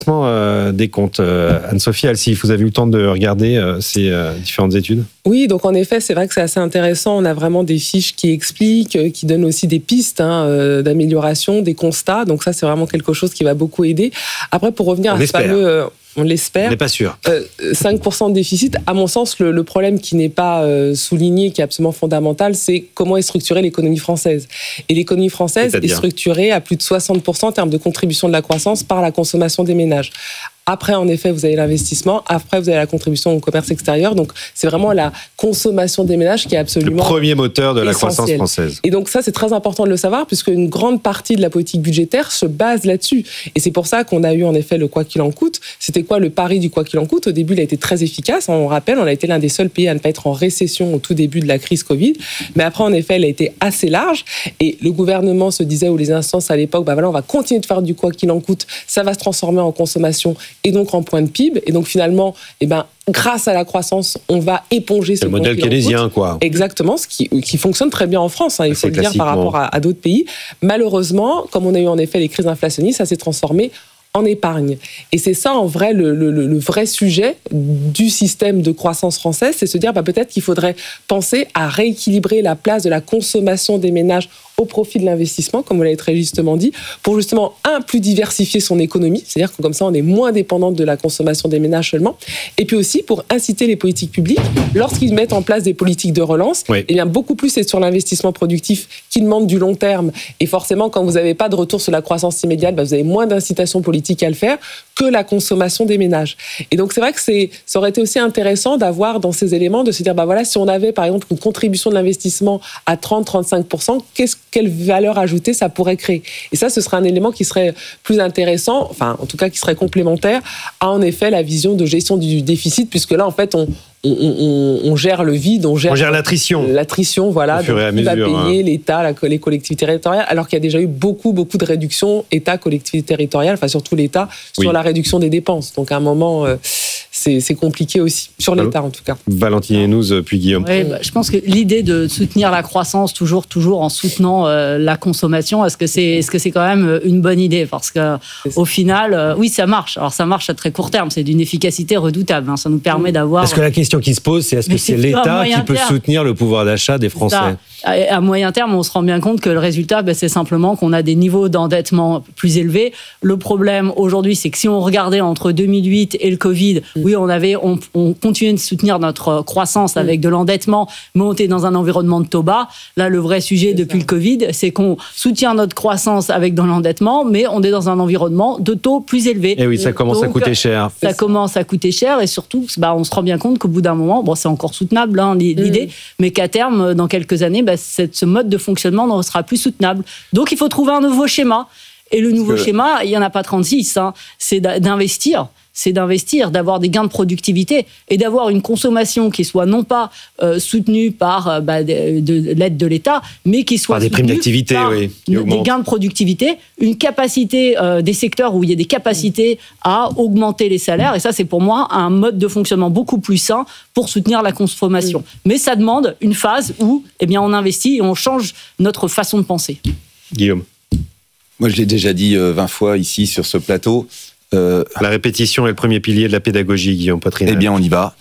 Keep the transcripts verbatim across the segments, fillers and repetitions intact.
Euh, des comptes. Euh, Anne-Sophie Alsif, vous avez eu le temps de regarder euh, ces euh, différentes études ? Oui, donc en effet, c'est vrai que c'est assez intéressant. On a vraiment des fiches qui expliquent, qui donnent aussi des pistes hein, euh, d'amélioration, des constats. Donc ça, c'est vraiment quelque chose qui va beaucoup aider. Après, pour revenir on à l'espère. ce fameux... Euh, on l'espère. On n'est pas sûr. Euh, cinq pour cent de déficit, à mon sens, le, le problème qui n'est pas euh, souligné, qui est absolument fondamental, c'est comment est structurée l'économie française. Et l'économie française C'est-à-dire ? est structurée à plus de soixante pour cent en termes de contribution de la croissance par la consommation des ménages. Après, en effet, vous avez l'investissement. Après, vous avez la contribution au commerce extérieur. Donc, c'est vraiment la consommation des ménages qui est absolument le premier moteur de la croissance essentiel. française. Et donc, ça, c'est très important de le savoir, puisque une grande partie de la politique budgétaire se base là-dessus. Et c'est pour ça qu'on a eu, en effet, le quoi qu'il en coûte. C'était quoi le pari du quoi qu'il en coûte ? Au début, il a été très efficace. On rappelle, on a été l'un des seuls pays à ne pas être en récession au tout début de la crise Covid. Mais après, en effet, il a été assez large. Et le gouvernement se disait, ou les instances à l'époque, bah voilà, on va continuer de faire du quoi qu'il en coûte. Ça va se transformer en consommation et donc en point de P I B. Et donc finalement, eh ben, grâce à la croissance, on va éponger ce le modèle keynésien, quoi. Exactement, ce qui, qui fonctionne très bien en France, hein, il faut le dire par rapport à, à d'autres pays. Malheureusement, comme on a eu en effet les crises inflationnistes, ça s'est transformé en épargne. Et c'est ça, en vrai, le, le, le vrai sujet du système de croissance française, c'est se dire bah, peut-être qu'il faudrait penser à rééquilibrer la place de la consommation des ménages au profit de l'investissement, comme vous l'avez très justement dit, pour justement, un, plus diversifier son économie, c'est-à-dire que comme ça, on est moins dépendant de la consommation des ménages seulement, et puis aussi pour inciter les politiques publiques, lorsqu'ils mettent en place des politiques de relance, oui. eh bien, beaucoup plus c'est sur l'investissement productif qui demande du long terme, et forcément, quand vous n'avez pas de retour sur la croissance immédiate, bah, vous avez moins d'incitation politique à le faire que la consommation des ménages. Et donc, c'est vrai que c'est, ça aurait été aussi intéressant d'avoir dans ces éléments, de se dire, bah voilà, si on avait, par exemple, une contribution de l'investissement à trente à trente-cinq pour cent, qu'est-ce quelle valeur ajoutée ça pourrait créer. Et ça, ce serait un élément qui serait plus intéressant, enfin, en tout cas, qui serait complémentaire à, en effet, la vision de gestion du déficit, puisque là, en fait, on, on, on, on gère le vide, on gère, on gère l'attrition. L'attrition, voilà. Au fur et à mesure, qui va payer hein. l'État, la, les collectivités territoriales, alors qu'il y a déjà eu beaucoup, beaucoup de réductions État, collectivités territoriales, enfin, surtout l'État, sur oui. la réduction des dépenses. Donc, à un moment, euh, c'est, c'est compliqué aussi, sur l'État, en tout cas. Valentine Hénouz, puis Guillaume. Oui, bah, je pense que l'idée de soutenir la croissance, toujours, toujours en soutenant euh, la consommation, est-ce que c'est, est-ce que c'est quand même une bonne idée ? Parce que, au final, euh, oui, ça marche. Alors, ça marche à très court terme. C'est d'une efficacité redoutable. Hein. Ça nous permet d'avoir. Parce que la question qui se pose, c'est est-ce que c'est, c'est l'État qui peut terme. soutenir le pouvoir d'achat des Français ? Ça. À moyen terme, on se rend bien compte que le résultat, ben, c'est simplement qu'on a des niveaux d'endettement plus élevés. Le problème aujourd'hui, c'est que si on regardait entre deux mille huit et le Covid, mmh. oui, on avait, on, on continuait de soutenir notre croissance mmh. avec de l'endettement, mais on était dans un environnement de taux bas. Là, le vrai sujet c'est depuis ça. le Covid, c'est qu'on soutient notre croissance avec de l'endettement, mais on est dans un environnement de taux plus élevé. Et oui, ça commence Donc, à coûter cher. Ça, ça commence à coûter cher, et surtout, bah, on se rend bien compte qu'au bout d'un moment, bon, c'est encore soutenable, hein, l'idée, mmh. mais qu'à terme, dans quelques années, bah, Cette, ce mode de fonctionnement ne sera plus soutenable. Donc, il faut trouver un nouveau schéma. Et le nouveau que... schéma, il n'y en a pas trente-six. Hein. C'est d'investir. C'est d'investir, d'avoir des gains de productivité et d'avoir une consommation qui soit non pas euh, soutenue par euh, bah, de, de l'aide de l'État, mais qui soit par des primes d'activité, par oui, des gains de productivité, une capacité euh, des secteurs où il y a des capacités à augmenter les salaires. Et ça, c'est pour moi un mode de fonctionnement beaucoup plus sain pour soutenir la consommation. Mmh. Mais ça demande une phase où eh bien, on investit et on change notre façon de penser. Guillaume. Moi, je l'ai déjà dit euh, vingt fois ici sur ce plateau. Euh, la répétition est le premier pilier de la pédagogie, Guillaume Poitrinel. Eh bien, on y va.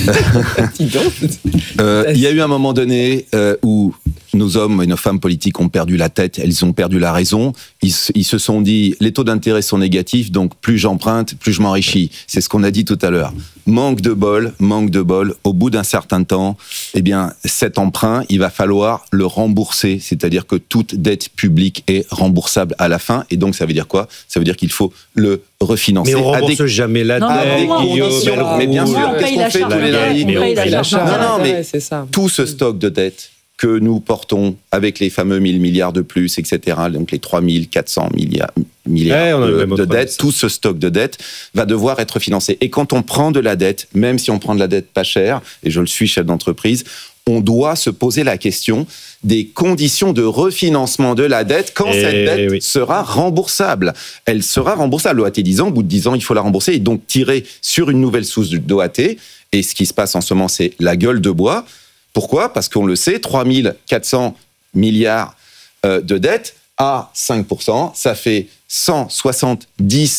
euh, il y a eu un moment donné euh, où nos hommes et nos femmes politiques ont perdu la tête, elles ont perdu la raison. Ils, ils se sont dit, les taux d'intérêt sont négatifs, donc plus j'emprunte, plus je m'enrichis. C'est ce qu'on a dit tout à l'heure. Manque de bol, manque de bol. Au bout d'un certain temps, eh bien, cet emprunt, il va falloir le rembourser. C'est-à-dire que toute dette publique est remboursable à la fin. Et donc, ça veut dire quoi ? Ça veut dire qu'il faut le refinancer. Mais on ne rembourse des... jamais la dette, Guillaume. Mais bien sûr, on qu'est-ce qu'on fait tous les années ? Mais on paye la charge. Non, non, mais tout ce stock de dettes que nous portons avec les fameux mille milliards de plus, et cetera, donc les trois mille quatre cents milliards, milliards ouais, de, de dettes, tout ce stock de dettes va devoir être financé. Et quand on prend de la dette, même si on prend de la dette pas chère, et je le suis chef d'entreprise, on doit se poser la question des conditions de refinancement de la dette quand et cette dette oui. sera remboursable. Elle sera remboursable. L'O A T dix ans, au bout de dix ans, il faut la rembourser et donc tirer sur une nouvelle source d'O A T. Et ce qui se passe en ce moment, c'est la gueule de bois. Pourquoi ? Parce qu'on le sait, trois mille quatre cents milliards de dettes à cinq pour cent, ça fait cent soixante-dix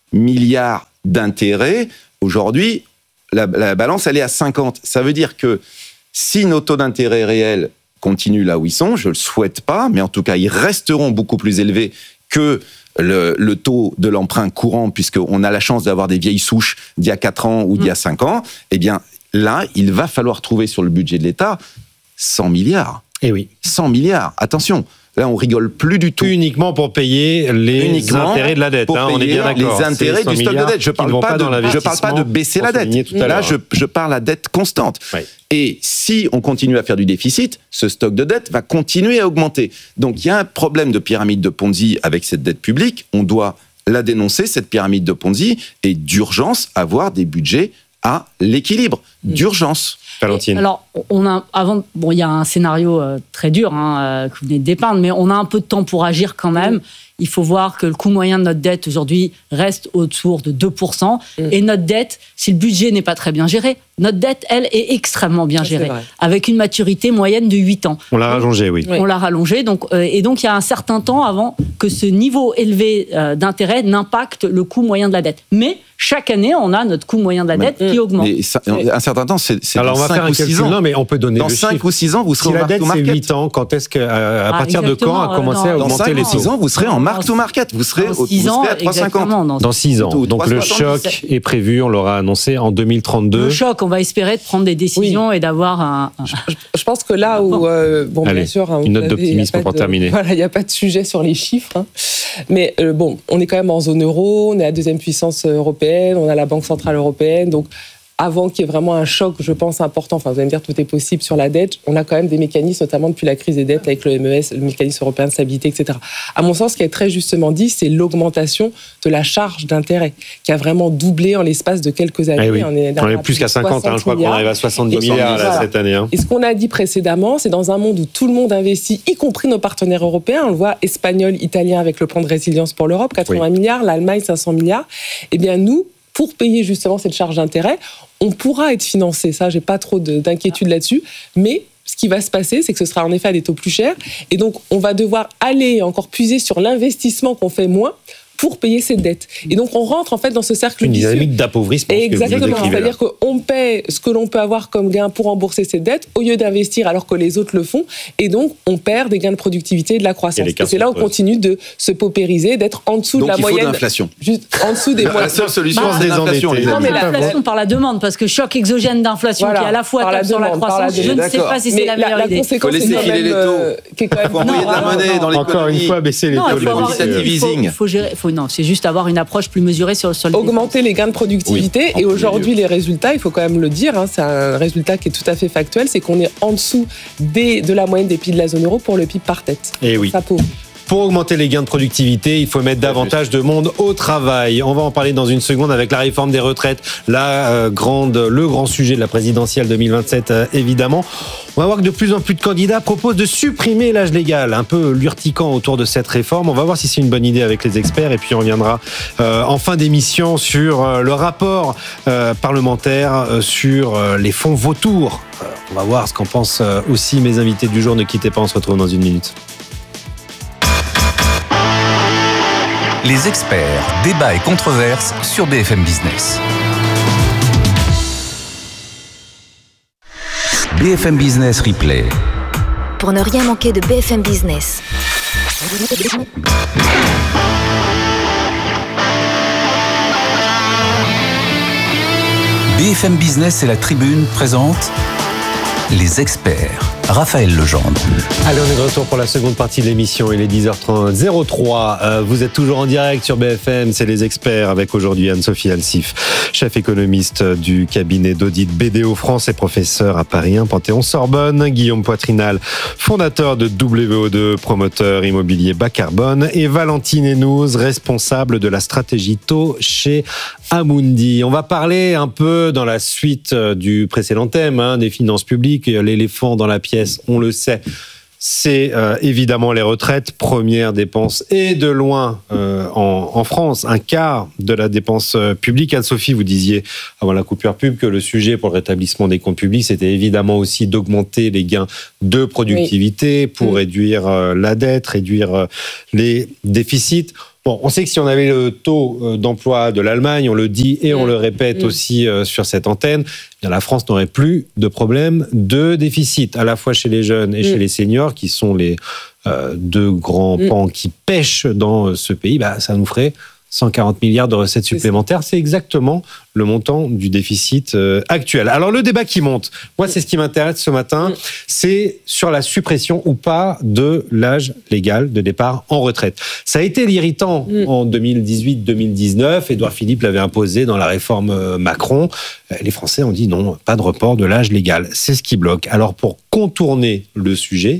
milliards d'intérêts. Aujourd'hui, la, la balance, elle est à cinquante. Ça veut dire que si nos taux d'intérêt réels continuent là où ils sont, je ne le souhaite pas, mais en tout cas, ils resteront beaucoup plus élevés que le, le taux de l'emprunt courant, puisqu'on a la chance d'avoir des vieilles souches d'il y a quatre ans ou d'il y a cinq ans, eh bien, là, il va falloir trouver sur le budget de l'État cent milliards. Eh oui. cent milliards, attention. Là, on rigole plus du tout. Uniquement pour payer les Uniquement intérêts de la dette. Pour hein, payer on est bien d'accord. Les intérêts du stock de dette. Je parle pas, pas de, je parle pas de baisser la dette. Là, je, je parle à dette constante. Oui. Et si on continue à faire du déficit, ce stock de dette va continuer à augmenter. Donc, il y a un problème de pyramide de Ponzi avec cette dette publique. On doit la dénoncer, cette pyramide de Ponzi, et d'urgence avoir des budgets à l'équilibre. D'urgence. Valentine. Alors, on a avant, bon, il y a un scénario euh, très dur hein, euh, que vous venez de dépeindre, mais on a un peu de temps pour agir quand même. Il faut voir que le coût moyen de notre dette aujourd'hui reste autour de deux pour cent. Mmh. Et notre dette, si le budget n'est pas très bien géré, notre dette, elle, est extrêmement bien gérée, avec une maturité moyenne de huit ans. On l'a rallongée, oui. On l'a rallongée, donc, euh, et donc il y a un certain temps avant que ce niveau élevé euh, d'intérêt n'impacte le coût moyen de la dette. Mais chaque année, on a notre coût moyen de la dette mais, qui augmente. Mais ça, un certain temps, c'est, c'est Alors, dans on va cinq faire un ou six calcul, ans. Non, mais on peut donner dans le cinq chiffre. ou six ans, vous serez si en mark to market. Si la dette, c'est huit ans, quand est-ce que, à, à ah, partir de quand a commencé à augmenter les taux ? Dans cinq ou six ans, vous serez en mark to market. Vous serez, vous serez ans, à trois virgule cinquante. Dans six ans. Donc, le choc est prévu, on l'aura annoncé en deux mille trente-deux. Le choc, on va espérer de prendre des décisions oui. et d'avoir un... un... Je, je pense que là où... Euh, bon, Allez, bien sûr, hein, une note d'optimisme pour de, terminer. Voilà, il n'y a pas de sujet sur les chiffres. Hein. Mais euh, bon, on est quand même en zone euro, on est la deuxième puissance européenne, on a la Banque Centrale Européenne, donc avant qu'il y ait vraiment un choc, je pense, important, enfin vous allez me dire tout est possible sur la dette, on a quand même des mécanismes, notamment depuis la crise des dettes avec le M E S, le mécanisme européen de stabilité, et cetera. À mon sens, ce qui est très justement dit, c'est l'augmentation de la charge d'intérêt, qui a vraiment doublé en l'espace de quelques années. Eh oui. On est, on est plus qu'à cinquante, hein, je crois qu'on arrive à soixante-dix milliards là, cette année. Hein. Et ce qu'on a dit précédemment, c'est dans un monde où tout le monde investit, y compris nos partenaires européens, on le voit, espagnol, italien avec le plan de résilience pour l'Europe, quatre-vingts oui. milliards, l'Allemagne cinq cents milliards, eh bien nous, pour payer justement cette charge d'intérêt, on pourra être financé. Ça, j'ai pas trop de, d'inquiétude là-dessus. Mais ce qui va se passer, c'est que ce sera en effet à des taux plus chers. Et donc, on va devoir aller encore puiser sur l'investissement qu'on fait moins pour payer cette dette. Et donc, on rentre en fait dans ce cercle une vicieux. Une dynamique d'appauvrissement. Exactement. C'est-à-dire qu'on paie ce que l'on peut avoir comme gain pour rembourser cette dette au lieu d'investir alors que les autres le font. Et donc, on perd des gains de productivité et de la croissance. Et, et c'est là où on continue de se paupériser, d'être en dessous donc de la il faut moyenne. De l'inflation. Juste en dessous des moyennes. La seule solution, bah, c'est l'inflation. Non, mais l'inflation par la demande, parce que choc exogène d'inflation voilà, qui est à la fois tape sur la croissance, je ne sais pas si c'est la meilleure idée. Il faut laisser filer les taux. Il faut envoyer de la monnaie dans l'économie. Encore une fois, baisser les taux. Il faut gérer. Non, c'est juste avoir une approche plus mesurée sur, sur les augmenter les gains de productivité oui, et aujourd'hui les résultats, il faut quand même le dire, hein, c'est un résultat qui est tout à fait factuel, c'est qu'on est en dessous des, de la moyenne des pays de la zone euro pour le P I B par tête. Et oui. Ça peut. Pour augmenter les gains de productivité, il faut mettre davantage de monde au travail. On va en parler dans une seconde avec la réforme des retraites, la euh, grande, le grand sujet de la présidentielle deux mille vingt-sept, euh, évidemment. On va voir que de plus en plus de candidats proposent de supprimer l'âge légal, un peu l'urticant autour de cette réforme. On va voir si c'est une bonne idée avec les experts et puis on reviendra euh, en fin d'émission sur euh, le rapport euh, parlementaire euh, sur euh, les fonds vautours. Euh, on va voir ce qu'en pensent euh, aussi mes invités du jour. Ne quittez pas, on se retrouve dans une minute. Les experts, débats et controverses sur B F M Business. B F M Business Replay. Pour ne rien manquer de B F M Business. B F M Business et la Tribune présentent les experts. Raphaël Legendre. Allez, on est de retour pour la seconde partie de l'émission. Il est dix heures trois. Euh, vous êtes toujours en direct sur B F M. C'est les experts avec aujourd'hui Anne-Sophie Alsif, chef économiste du cabinet d'audit B D O France et professeur à Paris un Panthéon-Sorbonne. Guillaume Poitrinal, fondateur de W O deux, promoteur immobilier bas carbone. Et Valentine Hénouz, responsable de la stratégie taux chez Amundi. On va parler un peu dans la suite du précédent thème, hein, des finances publiques, l'éléphant dans la pièce. On le sait, c'est euh, évidemment les retraites, première dépense et de loin euh, en, en France, un quart de la dépense euh, publique. Anne-Sophie, vous disiez avant la coupure pub que le sujet pour le rétablissement des comptes publics, c'était évidemment aussi d'augmenter les gains de productivité oui. pour mmh. réduire euh, la dette, réduire euh, les déficits. Bon, on sait que si on avait le taux d'emploi de l'Allemagne, on le dit et on le répète mmh. aussi sur cette antenne, bien la France n'aurait plus de problème de déficit, à la fois chez les jeunes et mmh. chez les seniors, qui sont les euh, deux grands mmh. pans qui pêchent dans ce pays. Bah, ça nous ferait cent quarante milliards de recettes supplémentaires. C'est exactement le montant du déficit euh, actuel. Alors, le débat qui monte, moi, c'est ce qui m'intéresse ce matin, c'est sur la suppression ou pas de l'âge légal de départ en retraite. Ça a été l'irritant mm. en deux mille dix-huit deux mille dix-neuf. Édouard Philippe l'avait imposé dans la réforme Macron. Les Français ont dit non, pas de report de l'âge légal. C'est ce qui bloque. Alors, pour contourner le sujet,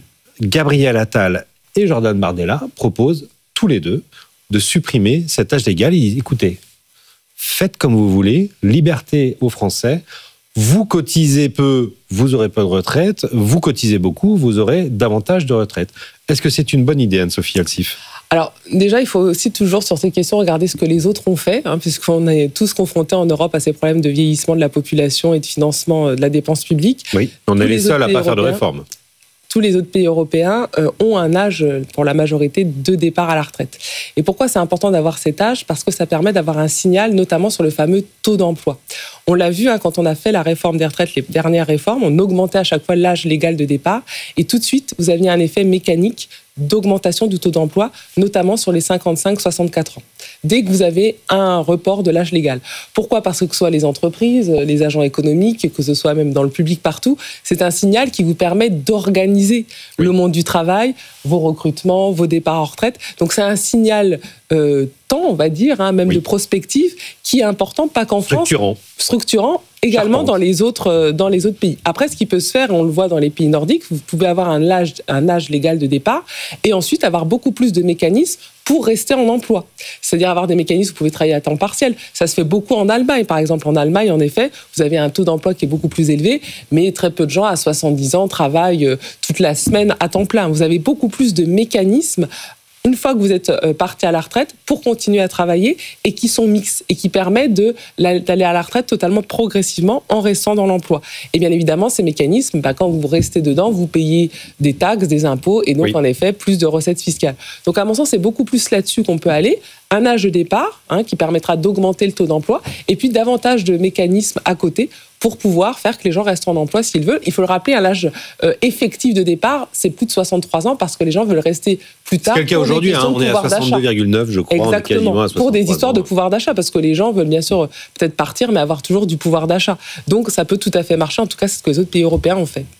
Gabriel Attal et Jordan Bardella proposent tous les deux de supprimer cet âge légal. Écoutez, faites comme vous voulez, liberté aux Français, vous cotisez peu, vous aurez peu de retraite, vous cotisez beaucoup, vous aurez davantage de retraite. Est-ce que c'est une bonne idée, Anne-Sophie Alsif ? Alors, déjà, il faut aussi toujours, sur ces questions, regarder ce que les autres ont fait, hein, puisqu'on est tous confrontés en Europe à ces problèmes de vieillissement de la population et de financement de la dépense publique. Oui, on est les seuls à ne pas faire de réforme. Tous les autres pays européens euh, ont un âge, pour la majorité, de départ à la retraite. Et pourquoi c'est important d'avoir cet âge ? Parce que ça permet d'avoir un signal, notamment sur le fameux taux d'emploi. On l'a vu hein, quand on a fait la réforme des retraites, les dernières réformes, on augmentait à chaque fois l'âge légal de départ. Et tout de suite, vous aviez un effet mécanique d'augmentation du taux d'emploi, notamment sur les cinquante-cinq à soixante-quatre ans, dès que vous avez un report de l'âge légal. Pourquoi ? Parce que que ce soit les entreprises, les agents économiques, que ce soit même dans le public partout, c'est un signal qui vous permet d'organiser oui. le monde du travail, vos recrutements, vos départs en retraite. Donc c'est un signal euh, temps, on va dire, hein, même oui. de prospective, qui est important, pas qu'en France. Structurant. Structurant. Également dans les autres dans les autres pays. Après, ce qui peut se faire, on le voit dans les pays nordiques, vous pouvez avoir un âge un âge légal de départ et ensuite avoir beaucoup plus de mécanismes pour rester en emploi. C'est-à-dire avoir des mécanismes où vous pouvez travailler à temps partiel. Ça se fait beaucoup en Allemagne. Par exemple, en Allemagne, en effet, vous avez un taux d'emploi qui est beaucoup plus élevé, mais très peu de gens à soixante-dix ans travaillent toute la semaine à temps plein. Vous avez beaucoup plus de mécanismes une fois que vous êtes parti à la retraite, pour continuer à travailler et qui sont mixtes et qui permettent de, d'aller à la retraite totalement progressivement en restant dans l'emploi. Et bien évidemment, ces mécanismes, bah, quand vous restez dedans, vous payez des taxes, des impôts et donc oui. en effet, plus de recettes fiscales. Donc à mon sens, c'est beaucoup plus là-dessus qu'on peut aller. Un âge de départ hein, qui permettra d'augmenter le taux d'emploi et puis davantage de mécanismes à côté pour pouvoir faire que les gens restent en emploi s'ils veulent. Il faut le rappeler, un âge euh, effectif de départ, c'est plus de soixante-trois ans parce que les gens veulent rester plus tard. C'est le cas aujourd'hui, hein, on est à soixante-deux virgule neuf, je crois. Exactement, on est à pour des histoires ans. de pouvoir d'achat, parce que les gens veulent bien sûr peut-être partir, mais avoir toujours du pouvoir d'achat. Donc ça peut tout à fait marcher, en tout cas c'est ce que les autres pays européens ont fait.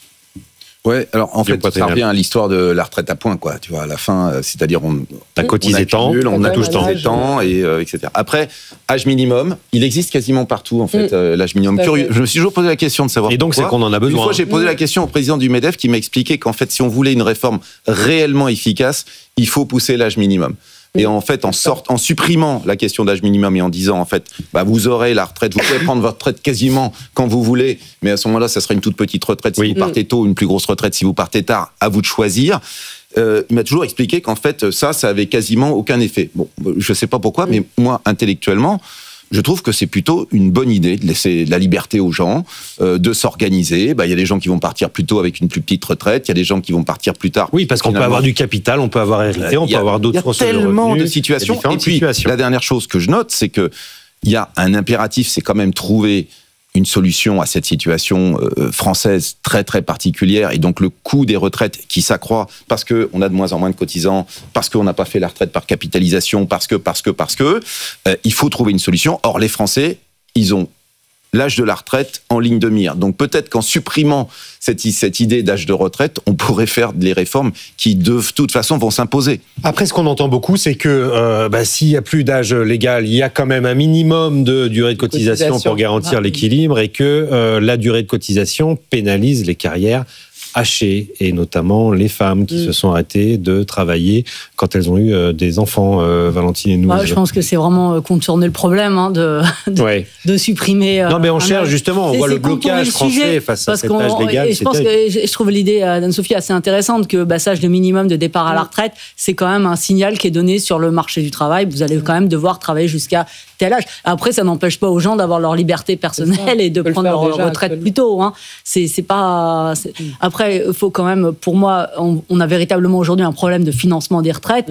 Ouais, alors en fait, ça revient à l'histoire de la retraite à points, quoi. Tu vois, à la fin, c'est-à-dire on a cotisé tant, on a touché tant, et euh, et cetera. Après, âge minimum, il existe quasiment partout, en fait, mm. euh, l'âge minimum. Curieux. Je me suis toujours posé la question de savoir. Et donc, pourquoi. C'est qu'on en a besoin. Une fois, j'ai posé mm. la question au président du MEDEF qui m'a expliqué qu'en fait, si on voulait une réforme réellement efficace, il faut pousser l'âge minimum. Et en fait, en, sort, en supprimant la question d'âge minimum et en disant, en fait, bah, vous aurez la retraite, vous pouvez prendre votre retraite quasiment quand vous voulez, mais à ce moment-là, ça sera une toute petite retraite si oui. vous partez tôt, une plus grosse retraite si vous partez tard, à vous de choisir. Euh, il m'a toujours expliqué qu'en fait, ça, ça avait quasiment aucun effet. Bon, je sais pas pourquoi, mais moi, intellectuellement, je trouve que c'est plutôt une bonne idée de laisser de la liberté aux gens, euh, de s'organiser. Bah, y a des gens qui vont partir plus tôt avec une plus petite retraite, il y a des gens qui vont partir plus tard. Oui, parce qu'on peut avoir du capital, on peut avoir hérité, on peut avoir d'autres sources de revenus. Il y a tellement de situations. Et puis, situations. La dernière chose que je note, c'est qu'il y a un impératif, c'est quand même trouver une solution à cette situation euh, française très très particulière, et donc le coût des retraites qui s'accroît parce que on a de moins en moins de cotisants, parce qu'on n'a pas fait la retraite par capitalisation, parce que parce que parce que euh, il faut trouver une solution. Or les Français, ils ont l'âge de la retraite en ligne de mire. Donc peut-être qu'en supprimant cette, cette idée d'âge de retraite, on pourrait faire des réformes qui de toute façon vont s'imposer. Après, ce qu'on entend beaucoup, c'est que euh, bah, s'il n'y a plus d'âge légal, il y a quand même un minimum de durée de cotisation, cotisation. pour garantir ah, l'équilibre, et que euh, la durée de cotisation pénalise les carrières hachées, et notamment les femmes qui mmh. se sont arrêtées de travailler quand elles ont eu euh, des enfants, euh, Valentine et nous. Ouais, je pense que c'est vraiment contourner le problème hein, de, de, ouais. de supprimer... Euh, non, mais on cherche justement, on voit le blocage français face à cet âge légal. Et je pense terrible. que je trouve l'idée d'Anne-Sophie assez intéressante, que bah, ça, le minimum de départ à la retraite, c'est quand même un signal qui est donné sur le marché du travail. Vous allez quand même devoir travailler jusqu'à tel âge. Après, ça n'empêche pas aux gens d'avoir leur liberté personnelle et de prendre leur déjà, retraite plus tôt. Hein. C'est, c'est pas... C'est... Après, il faut quand même, pour moi, on, on a véritablement aujourd'hui un problème de financement des retraites. Mm.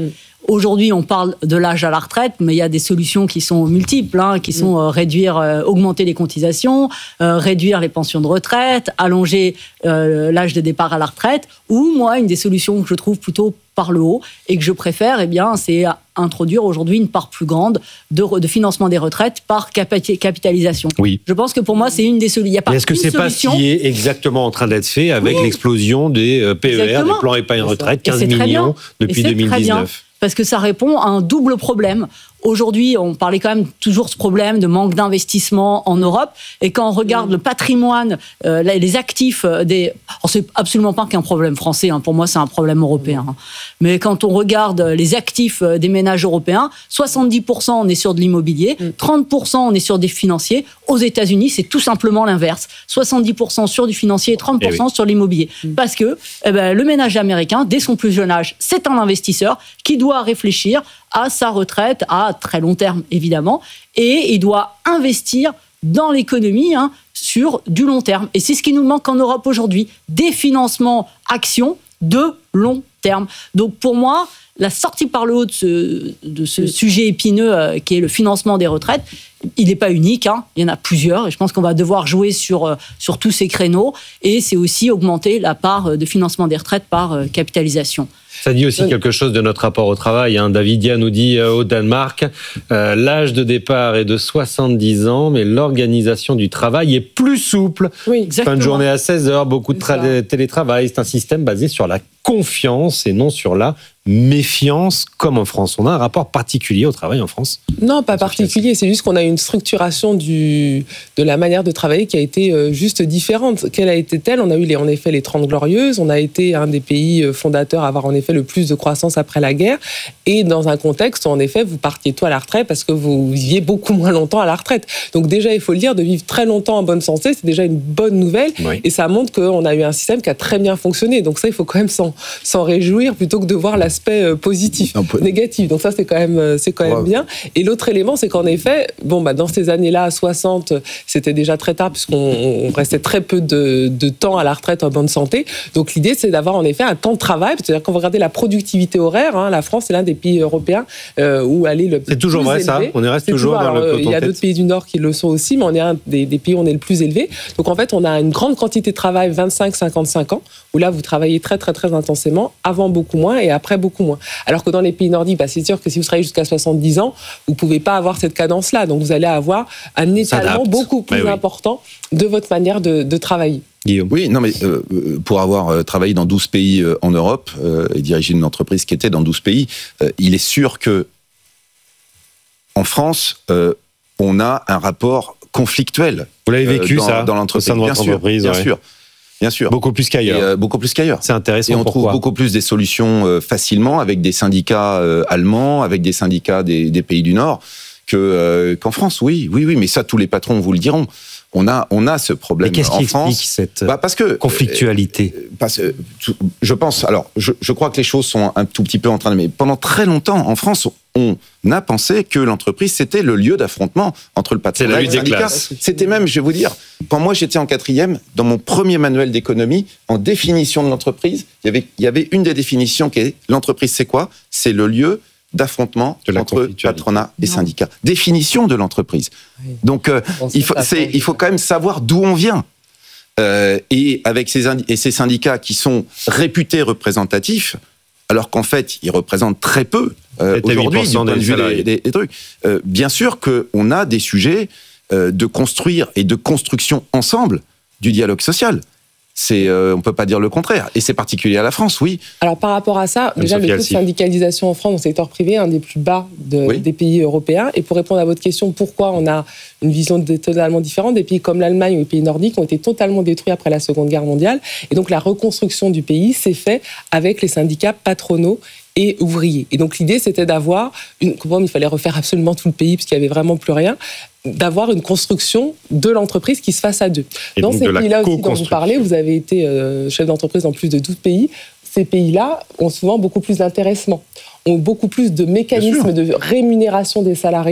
Aujourd'hui, on parle de l'âge à la retraite, mais il y a des solutions qui sont multiples, hein, qui sont euh, réduire, euh, augmenter les cotisations, euh, réduire les pensions de retraite, allonger euh, l'âge de départ à la retraite, ou moi, une des solutions que je trouve plutôt par le haut et que je préfère, eh bien, c'est introduire aujourd'hui une part plus grande de, de financement des retraites par capitalisation. Oui. Je pense que pour moi, c'est une des solutions. Il y a pas Est-ce que c'est solution. Pas ce qui est exactement en train d'être fait avec oui. l'explosion des P E R, exactement. Des plans épargne retraite, quinze millions depuis deux mille dix-neuf? Parce que ça répond à un double problème. Aujourd'hui, on parlait quand même toujours de ce problème de manque d'investissement en Europe. Et quand on regarde mmh. le patrimoine, euh, les actifs des... Alors, c'est absolument pas qu'un problème français. Hein. Pour moi, c'est un problème européen. Hein. Mais quand on regarde les actifs des ménages européens, soixante-dix pour cent on est sur de l'immobilier, mmh. trente pour cent on est sur des financiers. Aux États-Unis, c'est tout simplement l'inverse. soixante-dix pour cent sur du financier et trente pour cent eh oui. sur l'immobilier. Mmh. Parce que eh ben, le ménage américain, dès son plus jeune âge, c'est un investisseur qui doit réfléchir à sa retraite, à très long terme évidemment, et il doit investir dans l'économie hein, sur du long terme. Et c'est ce qui nous manque en Europe aujourd'hui, des financements actions de long terme. Donc pour moi, la sortie par le haut de ce, de ce sujet épineux euh, qui est le financement des retraites, il n'est pas unique, hein. Il y en a plusieurs, et je pense qu'on va devoir jouer sur, euh, sur tous ces créneaux, et c'est aussi augmenter la part de financement des retraites par euh, capitalisation. Ça dit aussi quelque chose de notre rapport au travail. Hein. Davidia nous dit euh, au Danemark, euh, l'âge de départ est de soixante-dix ans, mais l'organisation du travail est plus souple. Oui, exactement. Fin de journée à seize heures, beaucoup de tra- télétravail. C'est un système basé sur la confiance et non sur la méfiance, comme en France. On a un rapport particulier au travail en France? Non, pas particulier. C'est juste qu'on a une structuration du, de la manière de travailler qui a été juste différente. Quelle a été telle? On a eu les, en effet les trente glorieuses. On a été un des pays fondateurs à avoir en effet le plus de croissance après la guerre. Et dans un contexte où en effet vous partiez tôt à la retraite parce que vous viviez beaucoup moins longtemps à la retraite. Donc déjà, il faut le dire, de vivre très longtemps en bonne santé, c'est déjà une bonne nouvelle. Oui. Et ça montre qu'on a eu un système qui a très bien fonctionné. Donc ça, il faut quand même s'en, s'en réjouir plutôt que de voir la aspect positif, peu... négatif. Donc ça, c'est quand même, c'est quand même ouais. bien. Et l'autre élément, c'est qu'en effet, bon, bah, dans ces années-là, à soixante, c'était déjà très tard puisqu'on on restait très peu de, de temps à la retraite en bonne santé. Donc l'idée, c'est d'avoir en effet un temps de travail. C'est-à-dire quand vous regardez la productivité horaire, hein, la France, c'est l'un des pays européens euh, où aller le C'est toujours vrai, élevé. Ça. On est resté toujours, toujours dans alors, le Il y a d'autres pays du Nord qui le sont aussi, mais on est un des, des pays où on est le plus élevé. Donc en fait, on a une grande quantité de travail, vingt-cinq à cinquante-cinq ans, où là, vous travaillez très, très, très intensément, avant beaucoup moins et après beaucoup moins. Alors que dans les pays nordiques, bah, c'est sûr que si vous travaillez jusqu'à soixante-dix ans, vous ne pouvez pas avoir cette cadence-là. Donc vous allez avoir un étalement beaucoup plus oui. important de votre manière de, de travailler. Guillaume. Oui, non, mais euh, pour avoir euh, travaillé dans douze pays euh, en Europe euh, et dirigé une entreprise qui était dans douze pays, euh, il est sûr que en France, euh, on a un rapport conflictuel. Vous l'avez vécu, euh, dans, ça, dans l'entreprise. Au sein de votre bien entreprise, sûr, bien ouais. sûr. Bien sûr. Beaucoup plus qu'ailleurs. Et, euh, beaucoup plus qu'ailleurs. C'est intéressant. Et on pourquoi trouve beaucoup plus des solutions euh, facilement avec des syndicats euh, allemands, avec des syndicats des, des pays du Nord, que, euh, qu'en France. Oui, oui, oui, mais ça, tous les patrons vous le diront. On a, on a ce problème mais qu'est-ce en qui France. Explique cette bah parce que, conflictualité euh, parce que, Je pense, alors, je, je crois que les choses sont un tout petit peu en train de... Mais pendant très longtemps, en France, on a pensé que l'entreprise, c'était le lieu d'affrontement entre le patronat et le syndicat. C'était même, je vais vous dire, quand moi j'étais en quatrième, dans mon premier manuel d'économie, en définition de l'entreprise, il y avait, il y avait une des définitions qui est l'entreprise, c'est quoi? C'est le lieu d'affrontement entre patronat et non. syndicat. Définition de l'entreprise. Oui. Donc, euh, il, faut, c'est, il faut quand même savoir d'où on vient. Euh, et avec ces, indi- et ces syndicats qui sont réputés représentatifs, alors qu'en fait, ils représentent très peu euh, aujourd'hui du point de vue des, des, des trucs. Euh, bien sûr qu'on a des sujets euh, de construire et de construction ensemble du dialogue social. C'est, euh, on ne peut pas dire le contraire. Et c'est particulier à la France, oui. Alors, par rapport à ça, déjà, le taux de syndicalisation en France, dans le secteur privé, est un des plus bas de, oui. des pays européens. Et pour répondre à votre question, pourquoi on a une vision totalement différente, des pays comme l'Allemagne ou les pays nordiques ont été totalement détruits après la Seconde Guerre mondiale. Et donc, la reconstruction du pays s'est faite avec les syndicats patronaux et ouvriers. Et donc, l'idée, c'était d'avoir une... Comme il fallait refaire absolument tout le pays, parce qu'il n'y avait vraiment plus rien, d'avoir une construction de l'entreprise qui se fasse à deux. Et dans ces pays-là aussi dont vous parlez, vous avez été euh, chef d'entreprise dans plus de douze pays, ces pays-là ont souvent beaucoup plus d'intéressement, ont beaucoup plus de mécanismes de rémunération des salariés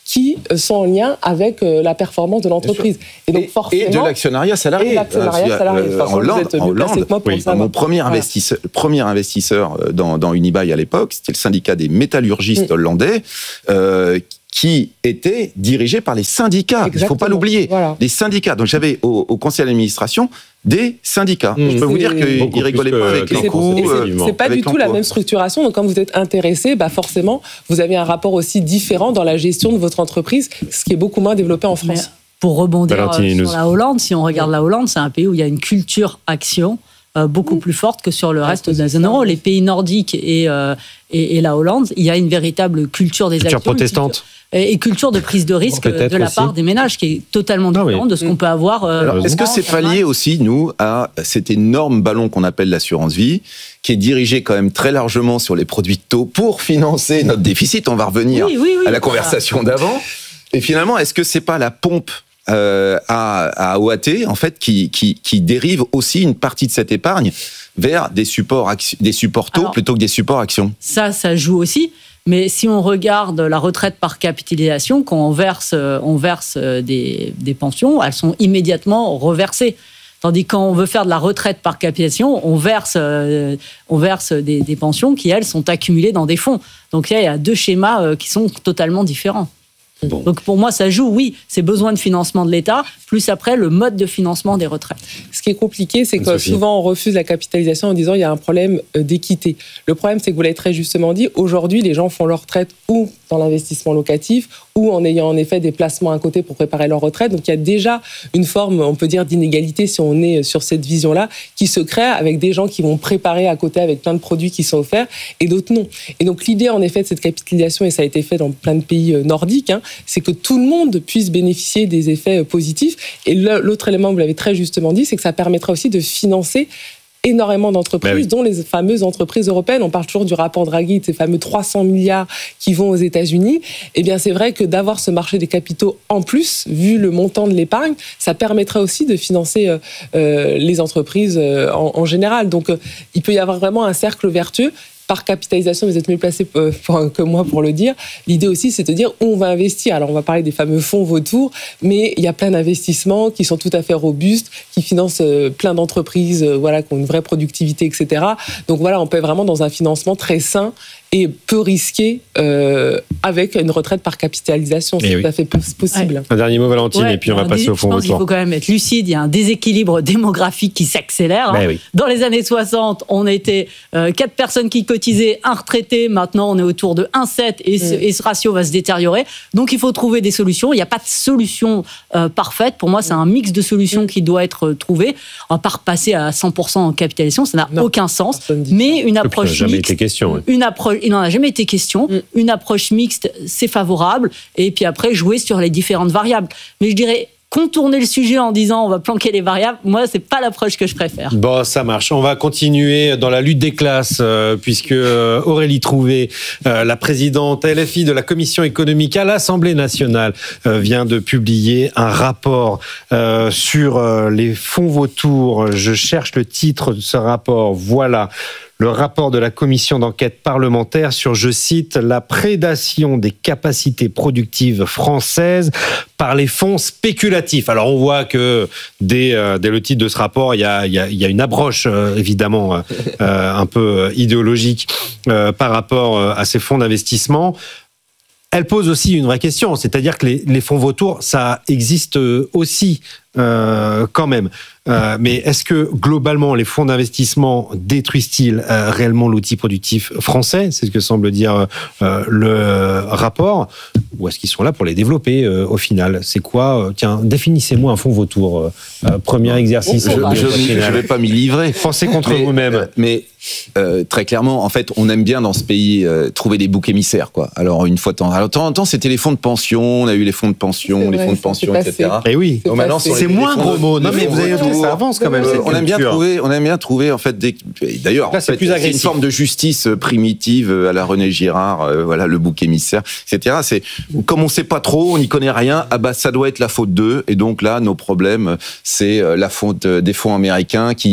qui sont en lien avec la performance de l'entreprise. Et donc forcément, et de l'actionnariat salarié. Et l'actionnariat salarié. Euh, en Hollande, en Hollande oui, mon premier voilà. investisseur, premier investisseur dans, dans Unibail à l'époque, c'était le syndicat des métallurgistes mmh. hollandais, euh, qui était dirigé par les syndicats. Exactement. Il ne faut pas l'oublier. Voilà. Les syndicats. Donc j'avais au, au conseil d'administration des syndicats. Mmh. Je peux vous dire qu'ils ne rigolaient pas avec les coûts. C'est, c'est pas du tout la même structuration. Donc quand vous êtes intéressé, bah forcément, vous avez un rapport aussi différent dans la gestion de votre entreprise, ce qui est beaucoup moins développé en France. Mais pour rebondir Valentine, sur la Hollande, si on regarde la Hollande, c'est un pays où il y a une culture action Euh, beaucoup plus forte que sur le reste de la zone euro. Les pays nordiques et, euh, et, et la Hollande, il y a une véritable culture des culture actions. protestante. Culture, et culture de prise de risque de la aussi. part des ménages, qui est totalement différente oui. de ce qu'on peut avoir. Euh, Alors, est-ce que c'est pas lié aussi, nous, à cet énorme ballon qu'on appelle l'assurance vie, qui est dirigé quand même très largement sur les produits de taux pour financer notre déficit? On va revenir oui, oui, oui, à la conversation voilà. d'avant. Et finalement, est-ce que c'est pas la pompe Euh, à, à O A T, en fait, qui, qui, qui dérive aussi une partie de cette épargne vers des supports, acti- des supports taux Alors, plutôt que des supports actions? Ça, ça joue aussi. Mais si on regarde la retraite par capitalisation, quand on verse, on verse des, des pensions, elles sont immédiatement reversées. Tandis que quand on veut faire de la retraite par capitalisation, on verse, euh, on verse des, des pensions qui, elles, sont accumulées dans des fonds. Donc là, il y a deux schémas qui sont totalement différents. Bon. Donc pour moi, ça joue, oui, c'est besoin de financement de l'État, plus après le mode de financement des retraites. Ce qui est compliqué, c'est que Sophie. souvent on refuse la capitalisation en disant il y a un problème d'équité. Le problème, c'est que vous l'avez très justement dit, aujourd'hui les gens font leur retraite ou dans l'investissement locatif ou en ayant en effet des placements à côté pour préparer leur retraite. Donc il y a déjà une forme, on peut dire, d'inégalité si on est sur cette vision-là, qui se crée avec des gens qui vont préparer à côté avec plein de produits qui sont offerts et d'autres non. Et donc l'idée en effet de cette capitalisation, et ça a été fait dans plein de pays nordiques, hein, c'est que tout le monde puisse bénéficier des effets positifs. Et l'autre élément, vous l'avez très justement dit, c'est que ça permettra aussi de financer énormément d'entreprises, ben oui. dont les fameuses entreprises européennes. On parle toujours du rapport Draghi, de ces fameux trois cents milliards qui vont aux États-Unis. Eh bien, c'est vrai que d'avoir ce marché des capitaux en plus, vu le montant de l'épargne, ça permettra aussi de financer euh, les entreprises euh, en, en général. Donc, euh, il peut y avoir vraiment un cercle vertueux. Par capitalisation, vous êtes mieux placé que moi pour le dire. L'idée aussi, c'est de dire où on va investir. Alors, on va parler des fameux fonds vautours, mais il y a plein d'investissements qui sont tout à fait robustes, qui financent plein d'entreprises, voilà, qui ont une vraie productivité, et cetera. Donc voilà, on peut être vraiment dans un financement très sain et peu risqué euh, avec une retraite par capitalisation. C'est et tout oui. à fait possible. Ouais. Un dernier mot, Valentine, ouais, et puis on va passer au fond vautour. Il faut quand même être lucide. Il y a un déséquilibre démographique qui s'accélère. Hein. Oui. Dans les années soixante, on était euh, quatre personnes qui cotisaient, un retraité. Maintenant, on est autour de un virgule sept et, ce, mmh. et ce ratio va se détériorer. Donc, il faut trouver des solutions. Il n'y a pas de solution euh, parfaite. Pour moi, c'est un mix de solutions mmh. qui doit être trouvé. On ne va pas repasser à cent pour cent en capitalisation. Ça n'a non, aucun sens. Mais une approche mixte. Jamais été question. Ouais. Une approche Il n'en a jamais été question. Mm. Une approche mixte, c'est favorable. Et puis après, jouer sur les différentes variables. Mais je dirais, contourner le sujet en disant on va planquer les variables, moi, c'est pas l'approche que je préfère. Bon, ça marche. On va continuer dans la lutte des classes, euh, puisque Aurélie Trouvé, euh, la présidente L F I de la Commission économique à l'Assemblée nationale, euh, vient de publier un rapport euh, sur euh, les fonds vautours. Je cherche le titre de ce rapport. Voilà. Le rapport de la commission d'enquête parlementaire sur, je cite, la prédation des capacités productives françaises par les fonds spéculatifs. Alors on voit que dès, euh, dès le titre de ce rapport, il y a, il y a, il y a une approche euh, évidemment euh, un peu idéologique euh, par rapport à ces fonds d'investissement. Elle pose aussi une vraie question, c'est-à-dire que les, les fonds vautours, ça existe aussi euh, quand même. Euh, mais est-ce que globalement les fonds d'investissement détruisent-ils euh, réellement l'outil productif français? C'est ce que semble dire euh, le rapport. Ou est-ce qu'ils sont là pour les développer euh, au final? C'est quoi euh, Tiens, définissez-moi un fonds vautour. Euh, premier exercice. Je ne vais pas m'y livrer. Pensez contre mais, vous-même. Euh, mais euh, très clairement, en fait, on aime bien dans ce pays euh, trouver des boucs émissaires, quoi. Alors une fois de temps, alors de temps en temps, c'était les fonds de pension. On a eu les fonds de pension, les vrai, fonds de pension, et cetera. Et oui. Donc, maintenant, c'est, c'est moins gros mots. Non mais vous avez ça avance quand même. Euh, on aime bien trouver, on aime bien trouver en fait des. D'ailleurs, là, en c'est, fait, c'est une forme de justice primitive à la René Girard. Euh, voilà, le bouc émissaire, et cetera. C'est comme on sait pas trop, on n'y connaît rien. Ah bah ça doit être la faute d'eux. Et donc là, nos problèmes, c'est la faute des fonds américains qui font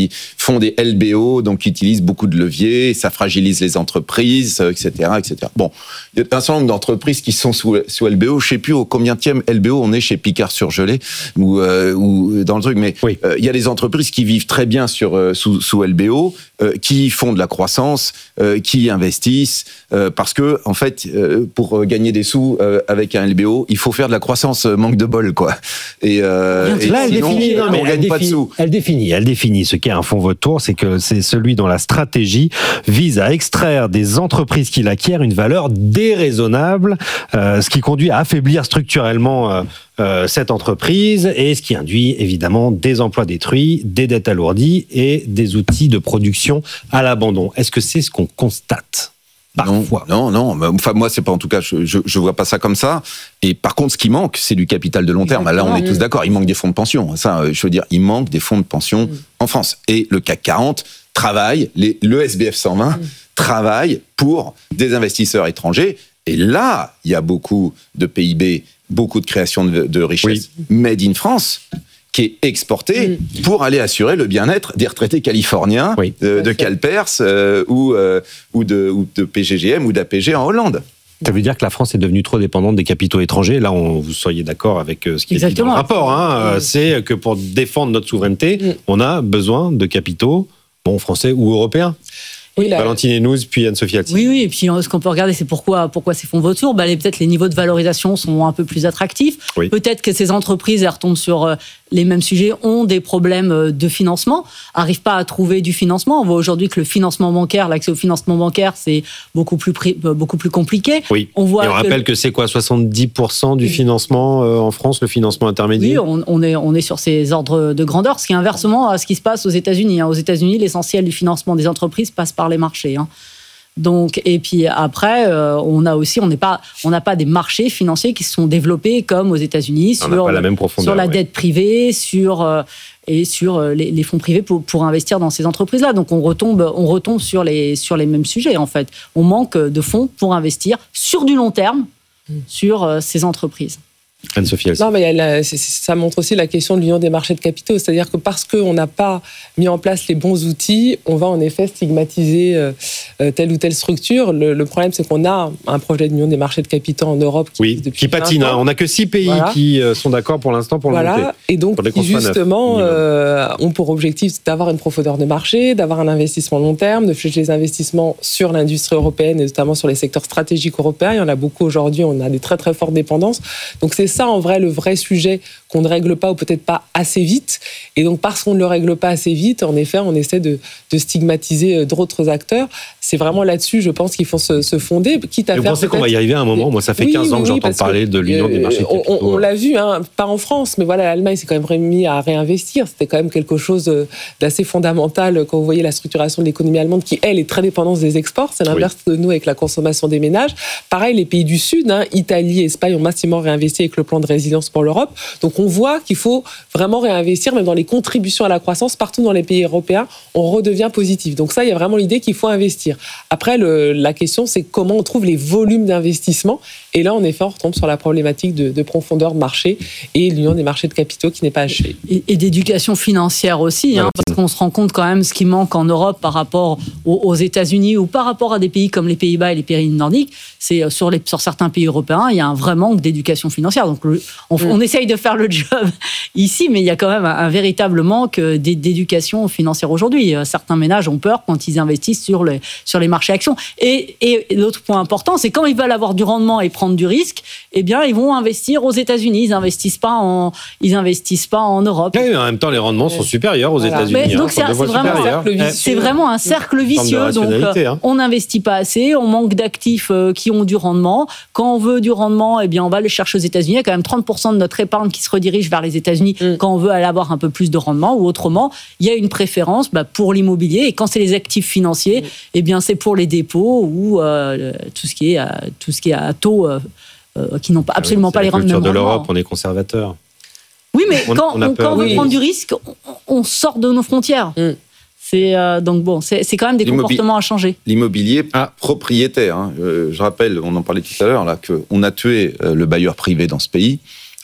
font des L B O, donc qui utilisent beaucoup de leviers, ça fragilise les entreprises, et cetera, et cetera. Bon, il y a un certain nombre d'entreprises qui sont sous, sous L B O. Je ne sais plus au combienième L B O on est chez Picard Surgelé ou, euh, ou dans le truc, mais oui. euh, il y a des entreprises qui vivent très bien sur, euh, sous, sous L B O, euh, qui font de la croissance, euh, qui investissent, euh, parce que en fait, euh, pour gagner des sous euh, avec un L B O, il faut faire de la croissance, euh, manque de bol, quoi. Et, euh, et là, sinon, elle définit, non, mais on gagne elle pas définit, de sous. Elle définit, elle définit ce qu'est un fonds vautour, c'est que c'est celui dont la stratégie vise à extraire des entreprises qui l'acquièrent une valeur déraisonnable, euh, ce qui conduit à affaiblir structurellement euh, euh, cette entreprise et ce qui induit évidemment des emplois détruits, des dettes alourdies et des outils de production à l'abandon. Est-ce que c'est ce qu'on constate ? Parfois. Non, non, non. Enfin, moi, c'est pas, en tout cas, je, je, je vois pas ça comme ça. Et par contre, ce qui manque, c'est du capital de long terme. Exactement. Là, on est tous d'accord. Il manque des fonds de pension. Ça, je veux dire, il manque des fonds de pension mmh. en France. Et le C A C quarante travaille, les, le S B F cent vingt mmh. travaille pour des investisseurs étrangers. Et là, il y a beaucoup de P I B, beaucoup de création de, de richesses oui. made in France, qui est exporté mmh. pour aller assurer le bien-être des retraités californiens, oui. de, de Calpers euh, ou, euh, ou, de, ou de P G G M ou d'A P G en Hollande. Ça veut dire que la France est devenue trop dépendante des capitaux étrangers. Là, on, vous seriez d'accord avec ce qui est dit dans le rapport. Hein. Mmh. C'est que pour défendre notre souveraineté, mmh. on a besoin de capitaux, bon, français ou européens. Oui, la... Valentine Hénouz, puis Anne-Sophie Altif. Oui, oui, et puis ce qu'on peut regarder, c'est pourquoi, pourquoi ces fonds vautours, bah, les, peut-être les niveaux de valorisation sont un peu plus attractifs. Oui. Peut-être que ces entreprises, elles retombent sur euh, les mêmes sujets, ont des problèmes de financement, n'arrivent pas à trouver du financement. On voit aujourd'hui que le financement bancaire, l'accès au financement bancaire, c'est beaucoup plus, pri- beaucoup plus compliqué. Oui, on, voit et on que rappelle le... que c'est quoi, soixante-dix pour cent du financement euh, en France, le financement intermédiaire ? Oui, on, on, est, on est sur ces ordres de grandeur, ce qui est inversement à ce qui se passe aux États-Unis. Hein. Aux États-Unis, l'essentiel du financement des entreprises passe par les marchés. Hein. Donc, et puis après, euh, on a aussi, on n'est pas, on n'a pas des marchés financiers qui se sont développés comme aux États-Unis sur, la, même sur la ouais. dette privée, sur euh, et sur les, les fonds privés pour, pour investir dans ces entreprises-là. Donc, on retombe, on retombe sur les sur les mêmes sujets en fait. On manque de fonds pour investir sur du long terme mmh. sur euh, ces entreprises. Anne-Sophie Altif. Non, mais la, c'est, ça montre aussi la question de l'union des marchés de capitaux. C'est-à-dire que parce qu'on n'a pas mis en place les bons outils, on va en effet stigmatiser euh, telle ou telle structure. Le, le problème, c'est qu'on a un projet d'union des marchés de capitaux en Europe qui, oui, depuis qui patine. Hein. On n'a que six pays voilà. qui euh, sont d'accord pour l'instant pour voilà. le monter. Et donc, qui justement euh, ont pour objectif d'avoir une profondeur de marché, d'avoir un investissement long terme, de flécher les investissements sur l'industrie européenne et notamment sur les secteurs stratégiques européens. Il y en a beaucoup aujourd'hui. On a des très très fortes dépendances. Donc, c'est ça, en vrai, le vrai sujet qu'on ne règle pas ou peut-être pas assez vite. Et donc, parce qu'on ne le règle pas assez vite, en effet, on essaie de, de stigmatiser d'autres acteurs. C'est vraiment là-dessus, je pense, qu'il faut se, se fonder. Quitte à vous faire pensez qu'on va y arriver à un moment ? Moi, ça fait oui, quinze ans oui, que j'entends oui, parler que, de l'union euh, des marchés de capitaux. On, on l'a vu, hein, pas en France, mais voilà, l'Allemagne s'est quand même mis à réinvestir. C'était quand même quelque chose d'assez fondamental quand vous voyez la structuration de l'économie allemande qui, elle, est très dépendante des exports. C'est l'inverse oui. de nous avec la consommation des ménages. Pareil, les pays du Sud, hein, Italie, Espagne, ont massivement réinvesti avec le plan de résilience pour l'Europe. Donc, on voit qu'il faut vraiment réinvestir, même dans les contributions à la croissance, partout dans les pays européens, on redevient positif. Donc ça, il y a vraiment l'idée qu'il faut investir. Après, le, la question, c'est comment on trouve les volumes d'investissement. Et là, en effet, on retombe sur la problématique de, de profondeur de marché et l'union des marchés de capitaux qui n'est pas achevée. Et, et d'éducation financière aussi, hein, parce qu'on se rend compte quand même ce qui manque en Europe par rapport aux, aux États-Unis ou par rapport à des pays comme les Pays-Bas et les pays nordiques. C'est sur, les, sur certains pays européens, il y a un vrai manque d'éducation financière. Donc, le, on, mmh. on essaye de faire le job ici, mais il y a quand même un, un véritable manque d'éducation financière aujourd'hui. Certains ménages ont peur quand ils investissent sur les, sur les marchés actions. Et, et l'autre point important, c'est quand ils veulent avoir du rendement et prendre du risque, eh bien, ils vont investir aux États-Unis. Ils n'investissent pas en, ils investissent pas en Europe. Oui, mais en même temps, les rendements ouais. sont supérieurs aux voilà. États-Unis. Mais, donc, hein, c'est, c'est, vraiment, c'est vraiment un cercle vicieux. Donc, hein. on n'investit pas assez, on manque d'actifs qui ont du rendement. Quand on veut du rendement, eh bien, on va le chercher aux États-Unis. Il y a quand même trente pour cent de notre épargne qui se redirige vers les États-Unis mm. quand on veut aller avoir un peu plus de rendement. Ou autrement, il y a une préférence bah, pour l'immobilier. Et quand c'est les actifs financiers, mm. eh bien, c'est pour les dépôts ou euh, tout ce qui est à, tout ce qui est à taux euh, euh, qui n'ont pas, absolument ah oui, pas les rendements. La culture de l'Europe, on est conservateur. Oui, mais on, quand on, on, quand on veut oui. prendre du risque, on, on sort de nos frontières. Mm. C'est, euh, donc bon, c'est, c'est quand même des L'immobilier, comportements à changer. L'immobilier ah. propriétaire. Hein. Euh, je rappelle, on en parlait tout à l'heure, là, qu'on a tué euh, le bailleur privé dans ce pays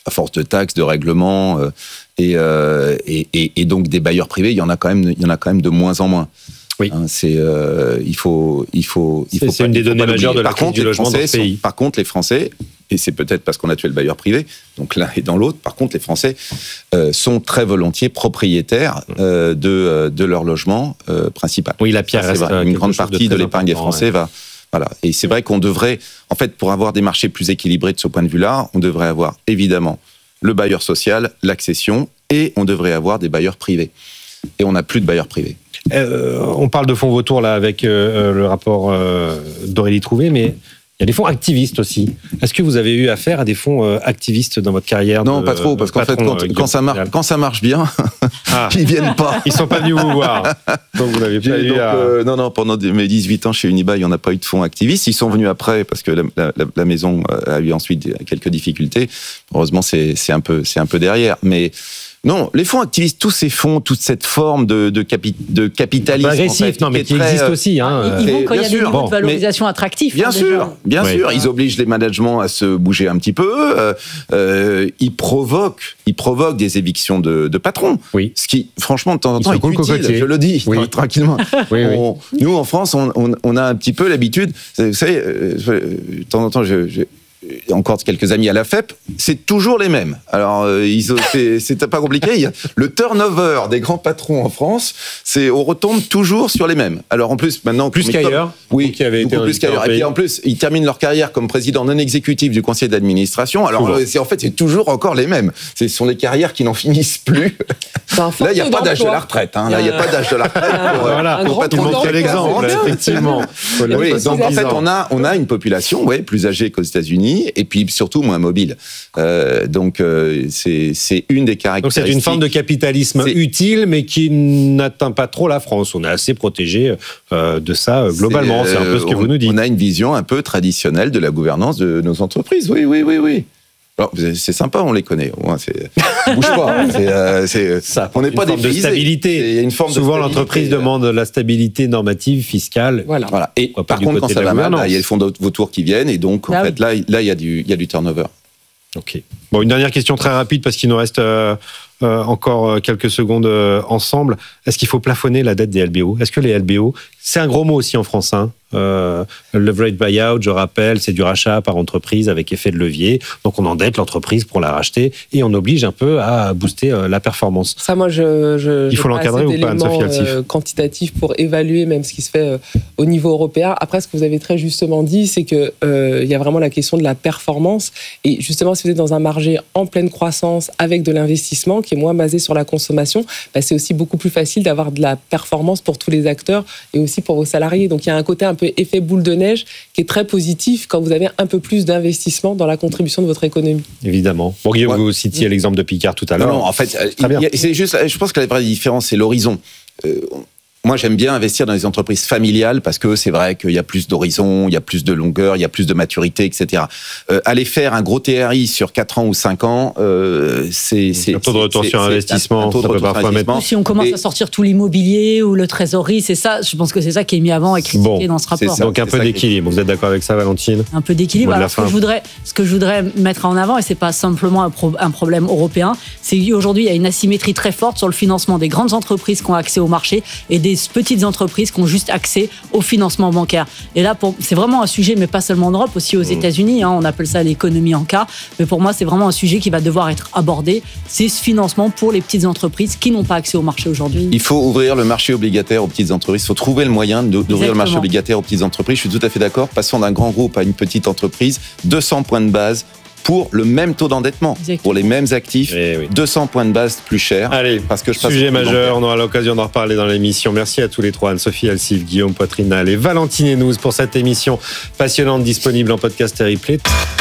à force de taxes, de règlements, euh, et, euh, et, et, et donc des bailleurs privés, il y en a quand même, il y en a quand même de moins en moins. Oui. Hein, c'est, euh, il faut, il faut, il c'est, faut c'est pas, une des données majeures de la crise du logement dans ce pays. Sont, par contre, les Français, et c'est peut-être parce qu'on a tué le bailleur privé, donc l'un et dans l'autre, par contre, les Français euh, sont très volontiers propriétaires euh, de, de leur logement euh, principal. Oui, la pierre ça, reste une grande partie de, de l'épargne des Français ouais. va... Voilà. Et c'est vrai qu'on devrait, en fait, pour avoir des marchés plus équilibrés de ce point de vue-là, on devrait avoir évidemment le bailleur social, l'accession, et on devrait avoir des bailleurs privés. Et on n'a plus de bailleurs privés. Euh, on parle de fonds vautours là avec euh, le rapport euh, d'Aurélie Trouvé, mais il y a des fonds activistes aussi. Est-ce que vous avez eu affaire à des fonds euh, activistes dans votre carrière? Non, de, pas trop, parce qu'en fait, quand, euh, quand, ça, mar- quand ça marche bien, ah. ils viennent pas. Ils sont pas venus vous voir. Donc vous n'avez pas eu donc, à... euh, non, non, pendant mes dix-huit ans chez Unibail, on n'a pas eu de fonds activistes. Ils sont venus après parce que la, la, la maison a eu ensuite quelques difficultés. Heureusement, c'est, c'est, un, peu, c'est un peu derrière. Mais non, les fonds activistes, tous ces fonds, toute cette forme de, de, capi, de capitalisme. Pas agressif, en fait, non, mais qui, qui existe euh, aussi. Hein. Ils vont quand il y a des niveaux bon, de valorisation attractifs. Bien hein, sûr, bien oui. sûr. Ils obligent les managements à se bouger un petit peu. Euh, euh, ils provoquent, ils provoquent des évictions de, de patrons. Oui. Ce qui, franchement, de temps en temps, est utile. Cocotier. Je le dis, oui. tranquillement. oui, on, oui. Nous, en France, on, on, on a un petit peu l'habitude. Vous savez, euh, de temps en temps, je, je encore quelques amis à la F E P, c'est toujours les mêmes. Alors, euh, ils, c'est, c'est pas compliqué. Il y a le turnover des grands patrons en France, c'est on retombe toujours sur les mêmes. Alors en plus maintenant plus qu'ailleurs, oui, qui avait été plus qu'ailleurs. Et puis en plus, ils terminent leur carrière comme président non exécutif du conseil d'administration. Alors euh, c'est en fait c'est toujours encore les mêmes. Ce sont des carrières qui n'en finissent plus. Là, il n'y a pas d'âge de la retraite. Hein. Là, il n'y a pas d'âge de la retraite pour, voilà, pour patron de l'exemple. Effectivement. Oui, donc en fait, on a on a une population, ouais, plus âgée qu'aux États-Unis. Et puis surtout moins mobile. Euh, donc euh, c'est, c'est une des caractéristiques. Donc c'est une forme de capitalisme c'est... utile, mais qui n'atteint pas trop la France. On est assez protégé euh, de ça globalement. C'est, euh, c'est un peu ce que on, vous nous dites. On a une vision un peu traditionnelle de la gouvernance de nos entreprises. Oui, oui, oui, oui. Alors, c'est sympa, on les connaît. Au moins, c'est bouge pas. C'est, euh, c'est, ça, on n'est pas des de stabilité. Il y a une forme Souvent, de l'entreprise demande la stabilité normative, fiscale. Voilà. voilà. Et par contre, quand ça va mal, il y a les fonds de vautours qui viennent, et donc ah en oui. fait, là, là, il y a du, il y a du turnover. Ok. Bon, une dernière question très rapide parce qu'il nous reste euh, euh, encore quelques secondes euh, ensemble. Est-ce qu'il faut plafonner la dette des L B O? Est-ce que les L B O, c'est un gros mot aussi en France, hein, euh, leverage buyout, je rappelle, c'est du rachat par entreprise avec effet de levier. Donc on endette l'entreprise pour la racheter et on oblige un peu à booster euh, la performance. Ça, moi, je, je il faut l'encadrer ou pas, Anne-Sophie Alsif euh, quantitatif pour évaluer même ce qui se fait euh, au niveau européen. Après, ce que vous avez très justement dit, c'est que euh, il y a vraiment la question de la performance. Et justement, si vous êtes dans un marché en pleine croissance avec de l'investissement qui est moins basé sur la consommation, bah, c'est aussi beaucoup plus facile d'avoir de la performance pour tous les acteurs et aussi pour vos salariés. Donc il y a un côté un peu effet boule de neige qui est très positif quand vous avez un peu plus d'investissement dans la contribution de votre économie. Évidemment. Bon, Guillaume, ouais. vous citiez l'exemple de Picard tout à l'heure. Non, non en fait, il y a, c'est juste, je pense que la vraie différence, c'est l'horizon. Euh, Moi, j'aime bien investir dans les entreprises familiales parce que c'est vrai qu'il y a plus d'horizon, il y a plus de longueur, il y a plus de maturité, et cetera. Euh, aller faire un gros T R I sur quatre ans ou cinq ans, euh, c'est, c'est... Un taux de retour sur investissement, ça peut parfois mettre... Si on commence et... à sortir tout l'immobilier ou le trésorerie, c'est ça, je pense que c'est ça qui est mis avant et critiqué bon, dans ce rapport. Ça, donc un peu d'équilibre, vous êtes d'accord avec ça, Valentine? Un peu d'équilibre. Alors, ce que, je voudrais, ce que je voudrais mettre en avant, et c'est pas simplement un, pro, un problème européen, c'est qu'aujourd'hui, il y a une asymétrie très forte sur le financement des grandes entreprises qui ont accès au marché et des petites entreprises qui ont juste accès au financement bancaire. Et là, pour, c'est vraiment un sujet, mais pas seulement en Europe, aussi aux mmh. États-Unis. Hein, on appelle ça l'économie en cas. Mais pour moi, c'est vraiment un sujet qui va devoir être abordé. C'est ce financement pour les petites entreprises qui n'ont pas accès au marché aujourd'hui. Il faut ouvrir le marché obligataire aux petites entreprises. Il faut trouver le moyen d'ouvrir Exactement. le marché obligataire aux petites entreprises. Je suis tout à fait d'accord. Passons d'un grand groupe à une petite entreprise. deux cents points de base pour le même taux d'endettement, Exactement. pour les mêmes actifs, eh oui. deux cents points de base plus cher. Allez, parce que je passe sujet majeur, on aura l'occasion d'en reparler dans l'émission. Merci à tous les trois, Anne-Sophie Alsif, Guillaume Poitrinal et Valentine Hénouz pour cette émission passionnante disponible en podcast et replay.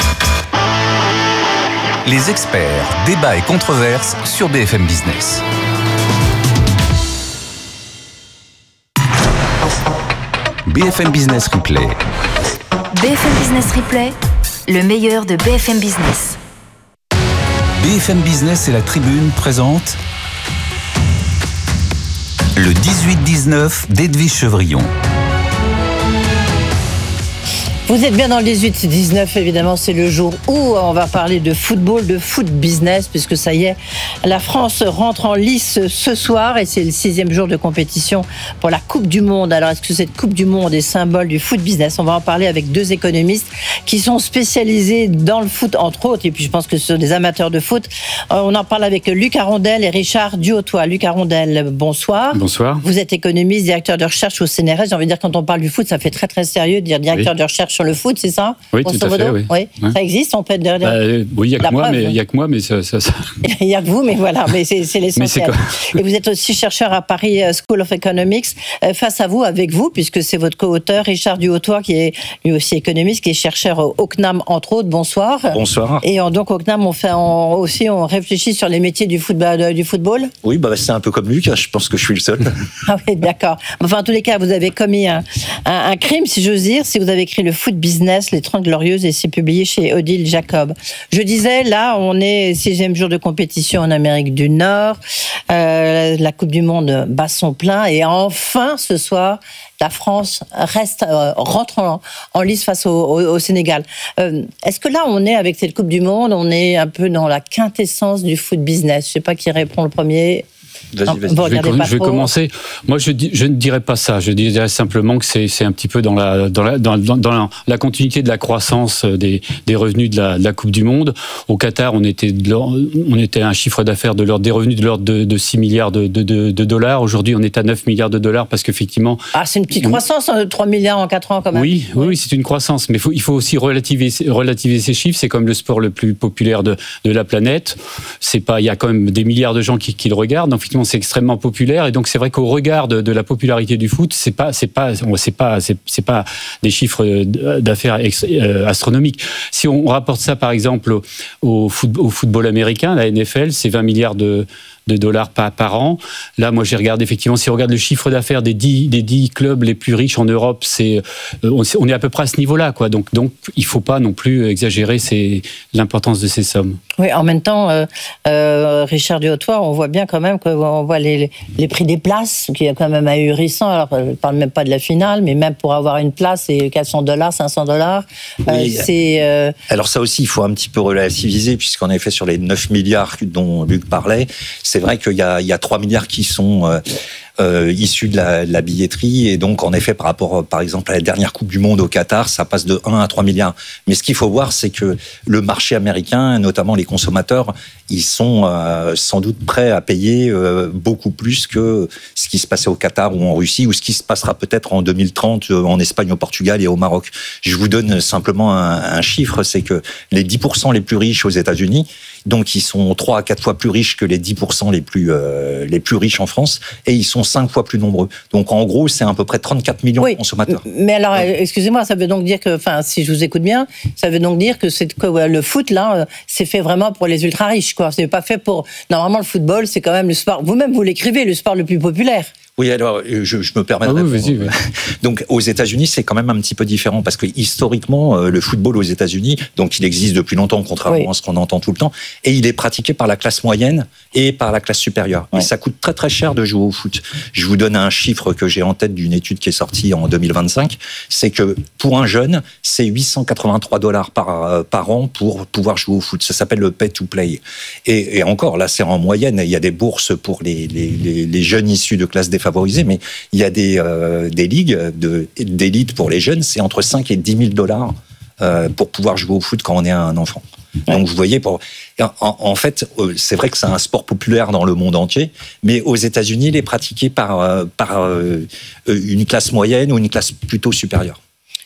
Les experts, débats et controverses sur B F M Business. B F M Business Replay. B F M Business Replay. Le meilleur de B F M Business. B F M Business et la Tribune présentent le dix-huit dix-neuf d'Edwige Chevrillon. Vous êtes bien dans le dix-huit dix-neuf, évidemment, c'est le jour où on va parler de football, de foot business, puisque ça y est, la France rentre en lice ce soir et c'est le sixième jour de compétition pour la Coupe du Monde. Alors, est-ce que cette Coupe du Monde est symbole du foot business? On va en parler avec deux économistes qui sont spécialisés dans le foot, entre autres, et puis je pense que ce sont des amateurs de foot. On en parle avec Luc Arondel et Richard Duhautois. Luc Arondel, bonsoir. Bonsoir. Vous êtes économiste, directeur de recherche au C N R S. J'ai envie de dire, quand on parle du foot, ça fait très très sérieux de dire directeur oui. de recherche sur le foot, c'est ça? Oui, tout à fait, oui. oui. Ouais. Ça existe, on peut être derrière. Euh, oui, il n'y a, a que moi, mais ça... ça, ça... Il n'y a que vous, mais voilà, mais c'est, c'est l'essentiel. C'est et vous êtes aussi chercheur à Paris School of Economics. Euh, face à vous, avec vous, puisque c'est votre co-auteur, Richard Duhautois, qui est lui aussi économiste, qui est chercheur au C N A M, entre autres. Bonsoir. Bonsoir. Et on, donc, au C N A M, on fait on, aussi, on réfléchit sur les métiers du football. Du football. Oui, bah, c'est un peu comme Luc, je pense que je suis le seul. Ah oui, d'accord. Enfin, en tous les cas, vous avez commis un, un, un crime, si j'ose dire, si vous avez écrit le Foot Business, les trente Glorieuses, et c'est publié chez Odile Jacob. Je disais, là, on est sixième jour de compétition en Amérique du Nord. Euh, la Coupe du Monde bat son plein. Et enfin, ce soir, la France reste, euh, rentre en, en lice face au, au, au Sénégal. Euh, est-ce que là, on est, avec cette Coupe du Monde, on est un peu dans la quintessence du foot business? Je ne sais pas qui répond le premier. Vas-y, vas-y. Je, vais, je vais commencer. Moi, je, je ne dirais pas ça. Je dirais simplement que c'est, c'est un petit peu dans la, dans, la, dans, dans la, la continuité de la croissance des, des revenus de la, de la Coupe du Monde. Au Qatar, on était, de on était à un chiffre d'affaires de l'ordre des revenus de l'ordre de, de six milliards de, de, de, de dollars. Aujourd'hui, on est à neuf milliards de dollars parce qu'effectivement... Ah, c'est une petite on... croissance, trois milliards en quatre ans quand même. Oui, oui, oui, c'est une croissance. Mais faut, il faut aussi relativiser, relativiser ces chiffres. C'est comme le sport le plus populaire de, de la planète. C'est pas, il y a quand même des milliards de gens qui, qui le regardent. Donc, effectivement, c'est extrêmement populaire et donc c'est vrai qu'au regard de, de la popularité du foot, c'est pas c'est pas c'est pas c'est, c'est pas des chiffres d'affaires ex, euh, astronomiques. Si on rapporte ça par exemple au, au, foot, au football américain, la N F L, c'est vingt milliards de de dollars par, par an. Là, moi, j'ai regardé effectivement, si on regarde le chiffre d'affaires des dix, des dix clubs les plus riches en Europe, c'est, euh, on est à peu près à ce niveau-là, quoi. Donc, donc, il faut pas non plus exagérer ces, l'importance de ces sommes. Oui, en même temps, euh, euh, Richard Duhautois, on voit bien quand même qu'on voit les, les prix des places, qui est quand même ahurissant. Alors, je ne parle même pas de la finale, mais même pour avoir une place, c'est quatre cents dollars, cinq cents dollars. Oui. Euh, c'est, euh... Alors ça aussi, il faut un petit peu relativiser, puisqu'en effet, sur les neuf milliards dont Luc parlait, c'est vrai qu'il y a, il y a trois milliards qui sont euh, euh, issus de la, de la billetterie. Et donc, en effet, par rapport, par exemple, à la dernière Coupe du Monde au Qatar, ça passe de un à trois milliards. Mais ce qu'il faut voir, c'est que le marché américain, notamment les consommateurs, ils sont euh, sans doute prêts à payer euh, beaucoup plus que ce qui se passait au Qatar ou en Russie, ou ce qui se passera peut-être en deux mille trente en Espagne, au Portugal et au Maroc. Je vous donne simplement un, un chiffre, c'est que les dix pour cent les plus riches aux États-Unis, donc ils sont trois à quatre fois plus riches que les dix pour cent les plus euh, les plus riches en France, et ils sont cinq fois plus nombreux. Donc en gros, c'est à peu près trente-quatre millions oui, de consommateurs. Mais alors, ouais. excusez-moi, ça veut donc dire que, enfin, si je vous écoute bien, ça veut donc dire que, c'est, que ouais, le foot là, c'est fait vraiment pour les ultra riches, quoi. C'est pas fait pour. Normalement, le football, c'est quand même le sport. Vous-même, vous l'écrivez, le sport le plus populaire. Oui, alors je, je me permets de ah oui, vas-y, oui. Donc aux États-Unis, c'est quand même un petit peu différent parce que historiquement, le football aux États-Unis, donc il existe depuis longtemps, contrairement oui. à ce qu'on entend tout le temps, et il est pratiqué par la classe moyenne et par la classe supérieure. Oui. Et ça coûte très très cher de jouer au foot. Je vous donne un chiffre que j'ai en tête d'une étude qui est sortie en deux mille vingt-cinq, c'est que pour un jeune, c'est huit cent quatre-vingt-trois dollars par par an pour pouvoir jouer au foot. Ça s'appelle le pay to play. Et, et encore, là, c'est en moyenne. Il y a des bourses pour les les, les, les jeunes issus de classes défavorisées. Mais il y a des, euh, des ligues de, d'élite pour les jeunes, c'est entre cinq et dix mille dollars euh, pour pouvoir jouer au foot quand on est un enfant. Ouais. Donc vous voyez, pour, en, en fait, c'est vrai que c'est un sport populaire dans le monde entier, mais aux États-Unis, il est pratiqué par, par euh, une classe moyenne ou une classe plutôt supérieure.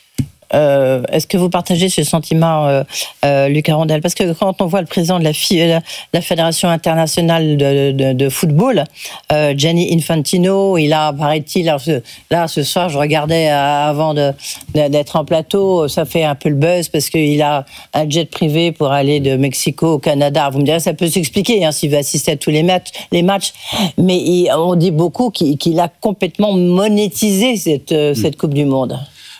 Euh, est-ce que vous partagez ce sentiment, euh, euh, Luc Arondel? Parce que quand on voit le président de la, F I, la, la Fédération internationale de, de, de football, euh, Gianni Infantino, il a, paraît-il, alors, là ce soir, je regardais avant de, d'être en plateau, ça fait un peu le buzz parce qu'il a un jet privé pour aller de Mexico au Canada. Vous me direz, ça peut s'expliquer hein, s'il veut assister à tous les matchs, les matchs. Mais il, on dit beaucoup qu'il, qu'il a complètement monétisé cette, mmh. cette Coupe du Monde.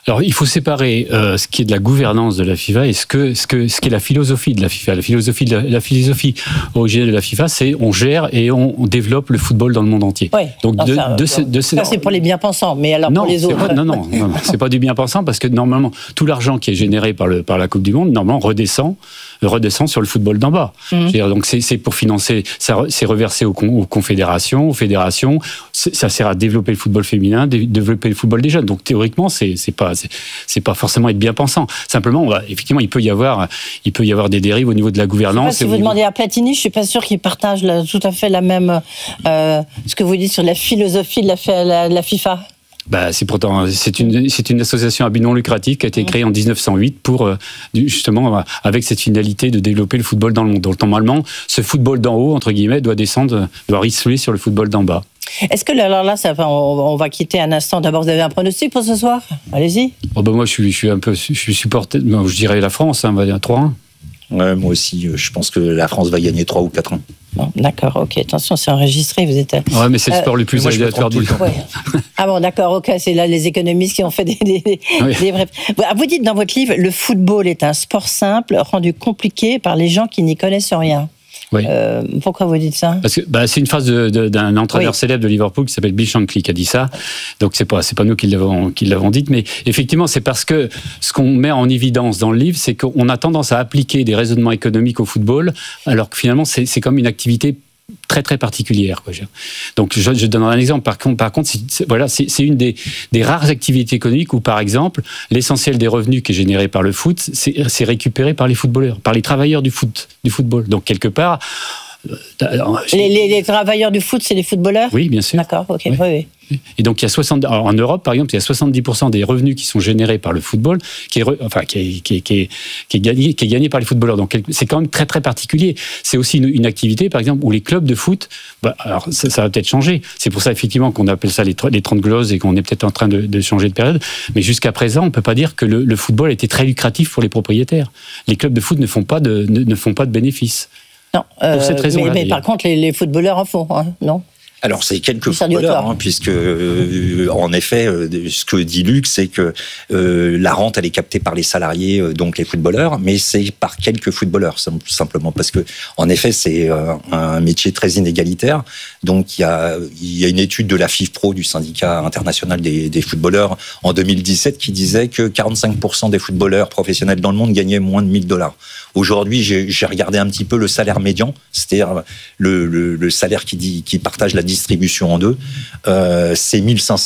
Alors, il faut séparer euh, ce qui est de la gouvernance de la FIFA et ce que ce que ce qui est la philosophie de la FIFA. La philosophie de la, la philosophie originelle de la FIFA, c'est on gère et on, on développe le football dans le monde entier. Oui. Donc non, de, ça, de, ce, de ça, ce, c'est pour les bien-pensants, mais alors non, pour les autres. Pas, non, non, non, non, c'est pas du bien-pensant parce que normalement tout l'argent qui est généré par le par la Coupe du Monde normalement redescend redescend sur le football d'en bas. Mmh. Donc c'est c'est pour financer, ça c'est reversé aux, aux confédérations, aux fédérations. Ça sert à développer le football féminin, développer le football des jeunes. Donc théoriquement, c'est c'est pas c'est, c'est pas forcément être bien pensant. Simplement, on va, effectivement, il peut y avoir il peut y avoir des dérives au niveau de la gouvernance. Si vous niveau... demandez à Platini, je suis pas sûr qu'il partage la, tout à fait la même euh, ce que vous dites sur la philosophie de la, la, la FIFA. Bah, c'est pourtant c'est une c'est une association à but non lucratif qui a été créée en dix-neuf cent huit pour justement avec cette finalité de développer le football dans le monde. Donc normalement, ce football d'en haut entre guillemets doit descendre, doit ruisseler sur le football d'en bas. Est-ce que alors là, ça, on, on va quitter un instant. D'abord, vous avez un pronostic pour ce soir ? Allez-y. Oh ben moi, je suis je suis un peu je suis supporter. Je dirais la France, hein, on va dire trois un. Ouais, moi aussi, je pense que la France va gagner trois ou quatre un. Bon, d'accord, ok. Attention, c'est enregistré, vous êtes... Ouais, mais c'est le sport euh, le plus aléatoire du temps. Ouais. Ah bon, d'accord, ok. C'est là les économistes qui ont fait des... des, oui. des vrais... Vous dites dans votre livre, le football est un sport simple, rendu compliqué par les gens qui n'y connaissent rien. Oui. Euh, pourquoi vous dites ça ? Parce que bah, c'est une phrase de, de, d'un entraîneur oui. célèbre de Liverpool qui s'appelle Bill Shankly qui a dit ça. Donc c'est pas c'est pas nous qui l'avons qui l'avons dit, mais effectivement c'est parce que ce qu'on met en évidence dans le livre, c'est qu'on a tendance à appliquer des raisonnements économiques au football, alors que finalement c'est c'est comme une activité très très particulière, quoi. Donc je, je donnerai un exemple. Par contre, par contre, c'est, c'est, voilà, c'est, c'est une des, des rares activités économiques où, par exemple, l'essentiel des revenus qui est généré par le foot, c'est, c'est récupéré par les footballeurs, par les travailleurs du foot, du football. Donc quelque part, euh, les, les, les travailleurs du foot, c'est les footballeurs ? Oui, bien sûr. D'accord, ok, oui, oui. oui. Et donc il y a soixante alors en Europe par exemple il y a soixante-dix pour cent des revenus qui sont générés par le football qui est re, enfin qui est, qui est, qui est, qui est gagné qui est gagné par les footballeurs. Donc c'est quand même très très particulier. C'est aussi une, une activité par exemple où les clubs de foot bah, alors ça, ça va peut-être changer. C'est pour ça effectivement qu'on appelle ça les, les trente gloses et qu'on est peut-être en train de, de changer de période. Mais jusqu'à présent on peut pas dire que le, le football était très lucratif pour les propriétaires. Les clubs de foot ne font pas de ne, ne font pas de bénéfices. Non. Euh, pour cette raison. Mais, mais par contre les, les footballeurs en font, hein, non ? Alors c'est quelques footballeurs, hein, puisque euh, en effet, euh, ce que dit Luc, c'est que euh, la rente elle est captée par les salariés, euh, donc les footballeurs, mais c'est par quelques footballeurs simplement parce que en effet c'est euh, un métier très inégalitaire. Donc il y a il y a une étude de la FIFPro du syndicat international des, des footballeurs en deux mille dix-sept qui disait que quarante-cinq pour cent des footballeurs professionnels dans le monde gagnaient moins de mille dollars. Aujourd'hui, j'ai, j'ai regardé un petit peu le salaire médian, c'est-à-dire le, le, le salaire qui dit qui partage la distribution en deux, euh, c'est mille cinq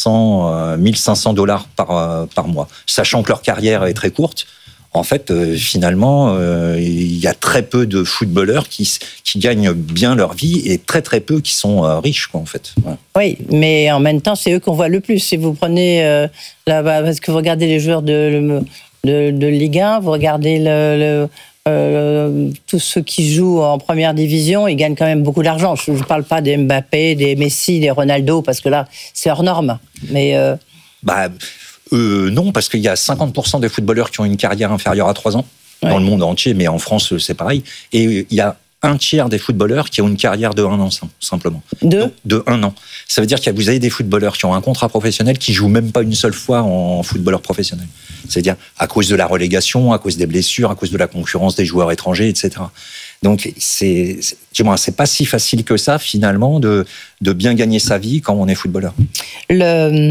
cents dollars par, euh, par mois. Sachant que leur carrière est très courte, en fait, euh, finalement, euh, il y a très peu de footballeurs qui, qui gagnent bien leur vie et très très peu qui sont euh, riches, quoi, en fait. Ouais. Oui, mais en même temps, c'est eux qu'on voit le plus. Si vous prenez, euh, là, parce que vous regardez les joueurs de, de, de Ligue un, vous regardez le... le Euh, tous ceux qui jouent en première division, ils gagnent quand même beaucoup d'argent. Je ne parle pas des Mbappé, des Messi, des Ronaldo, parce que là, c'est hors norme. Mais euh... bah, euh, non, parce qu'il y a cinquante pour cent des footballeurs qui ont une carrière inférieure à trois ans, ouais. Dans le monde entier, mais en France, c'est pareil. Et il y a un tiers des footballeurs qui ont une carrière de un an, simplement. De Donc, de un an. Ça veut dire que vous avez des footballeurs qui ont un contrat professionnel qui jouent même pas une seule fois en footballeur professionnel. C'est-à-dire à cause de la relégation, à cause des blessures, à cause de la concurrence des joueurs étrangers, et cetera. Donc c'est, c'est, du moins, c'est pas si facile que ça finalement de de bien gagner sa vie quand on est footballeur. Le,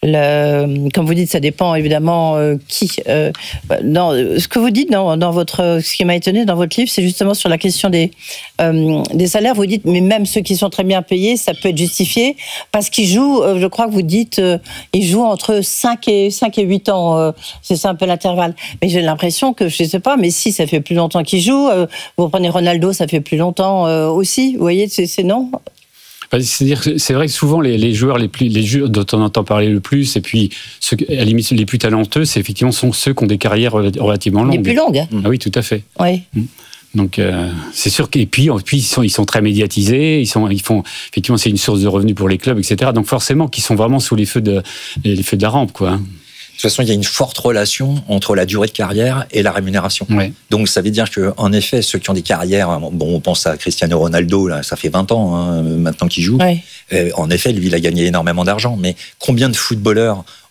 le, comme vous dites, ça dépend évidemment euh, qui. Euh, dans, ce que vous dites dans, dans votre, ce qui m'a étonné dans votre livre, c'est justement sur la question des euh, des salaires. Vous dites, mais même ceux qui sont très bien payés, ça peut être justifié parce qu'ils jouent. Euh, je crois que vous dites, euh, ils jouent entre cinq et huit ans. Euh, c'est ça un peu l'intervalle. Mais j'ai l'impression que je sais pas. Mais si ça fait plus longtemps qu'ils jouent, euh, vous prenez Ronaldo, ça fait plus longtemps euh, aussi. Vous voyez, c'est, c'est non. C'est-à-dire que c'est vrai que souvent les, les joueurs les plus les joueurs dont on entend parler le plus et puis ceux à la limite les plus talentueux, c'est effectivement sont ceux qui ont des carrières relativement longues. Les plus longues. Ah oui, tout à fait. Oui. Donc euh, c'est sûr que et puis, puis ils sont ils sont très médiatisés, ils sont ils font effectivement c'est une source de revenus pour les clubs, et cetera. Donc forcément qu'ils sont vraiment sous les feux de les feux de la rampe, quoi. De toute façon, il y a une forte relation entre la durée de carrière et la rémunération. Ouais. Donc, ça veut dire que, en effet, ceux qui ont des carrières, bon, on pense à Cristiano Ronaldo, là, ça fait vingt ans hein, maintenant qu'il joue. Ouais. Euh, en effet, lui, il a gagné énormément d'argent. Mais combien de footballeurs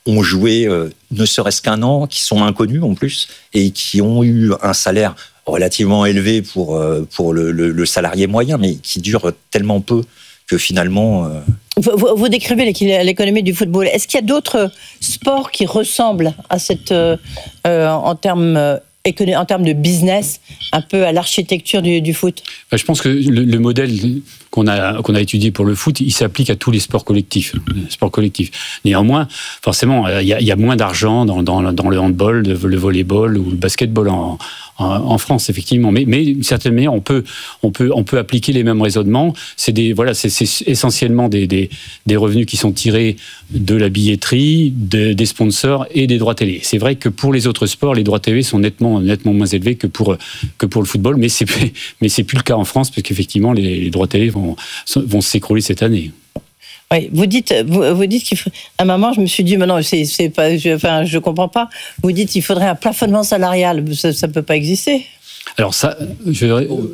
ont joué euh, ne serait-ce qu'un an, qui sont inconnus en plus, et qui ont eu un salaire relativement élevé pour, euh, pour le, le, le salarié moyen, mais qui dure tellement peu que finalement... Euh... Vous, vous, vous décrivez l'économie du football. Est-ce qu'il y a d'autres sports qui ressemblent à cette, euh, euh, en termes... Euh, en termes de business, un peu à l'architecture du, du foot? Je pense que le, le modèle qu'on a, qu'on a étudié pour le foot, il s'applique à tous les sports collectifs. Les sports collectifs. Néanmoins, forcément, il y a, il y a moins d'argent dans, dans, dans le handball, le volleyball ou le basketball en, en, en France, effectivement. Mais, mais d'une certaine manière, on peut, on, peut, on peut appliquer les mêmes raisonnements. C'est, des, voilà, c'est, c'est essentiellement des, des, des revenus qui sont tirés de la billetterie, de, des sponsors et des droits télé. C'est vrai que pour les autres sports, les droits T V sont nettement nettement moins élevés que pour que pour le football, mais c'est mais c'est plus le cas en France parce qu'effectivement les, les droits télé vont vont s'écrouler cette année. Oui, vous dites vous, vous dites qu'il faut, à un moment je me suis dit mais non c'est c'est pas je, enfin je comprends pas. Vous dites qu'il faudrait un plafonnement salarial, ça ça peut pas exister. Alors ça je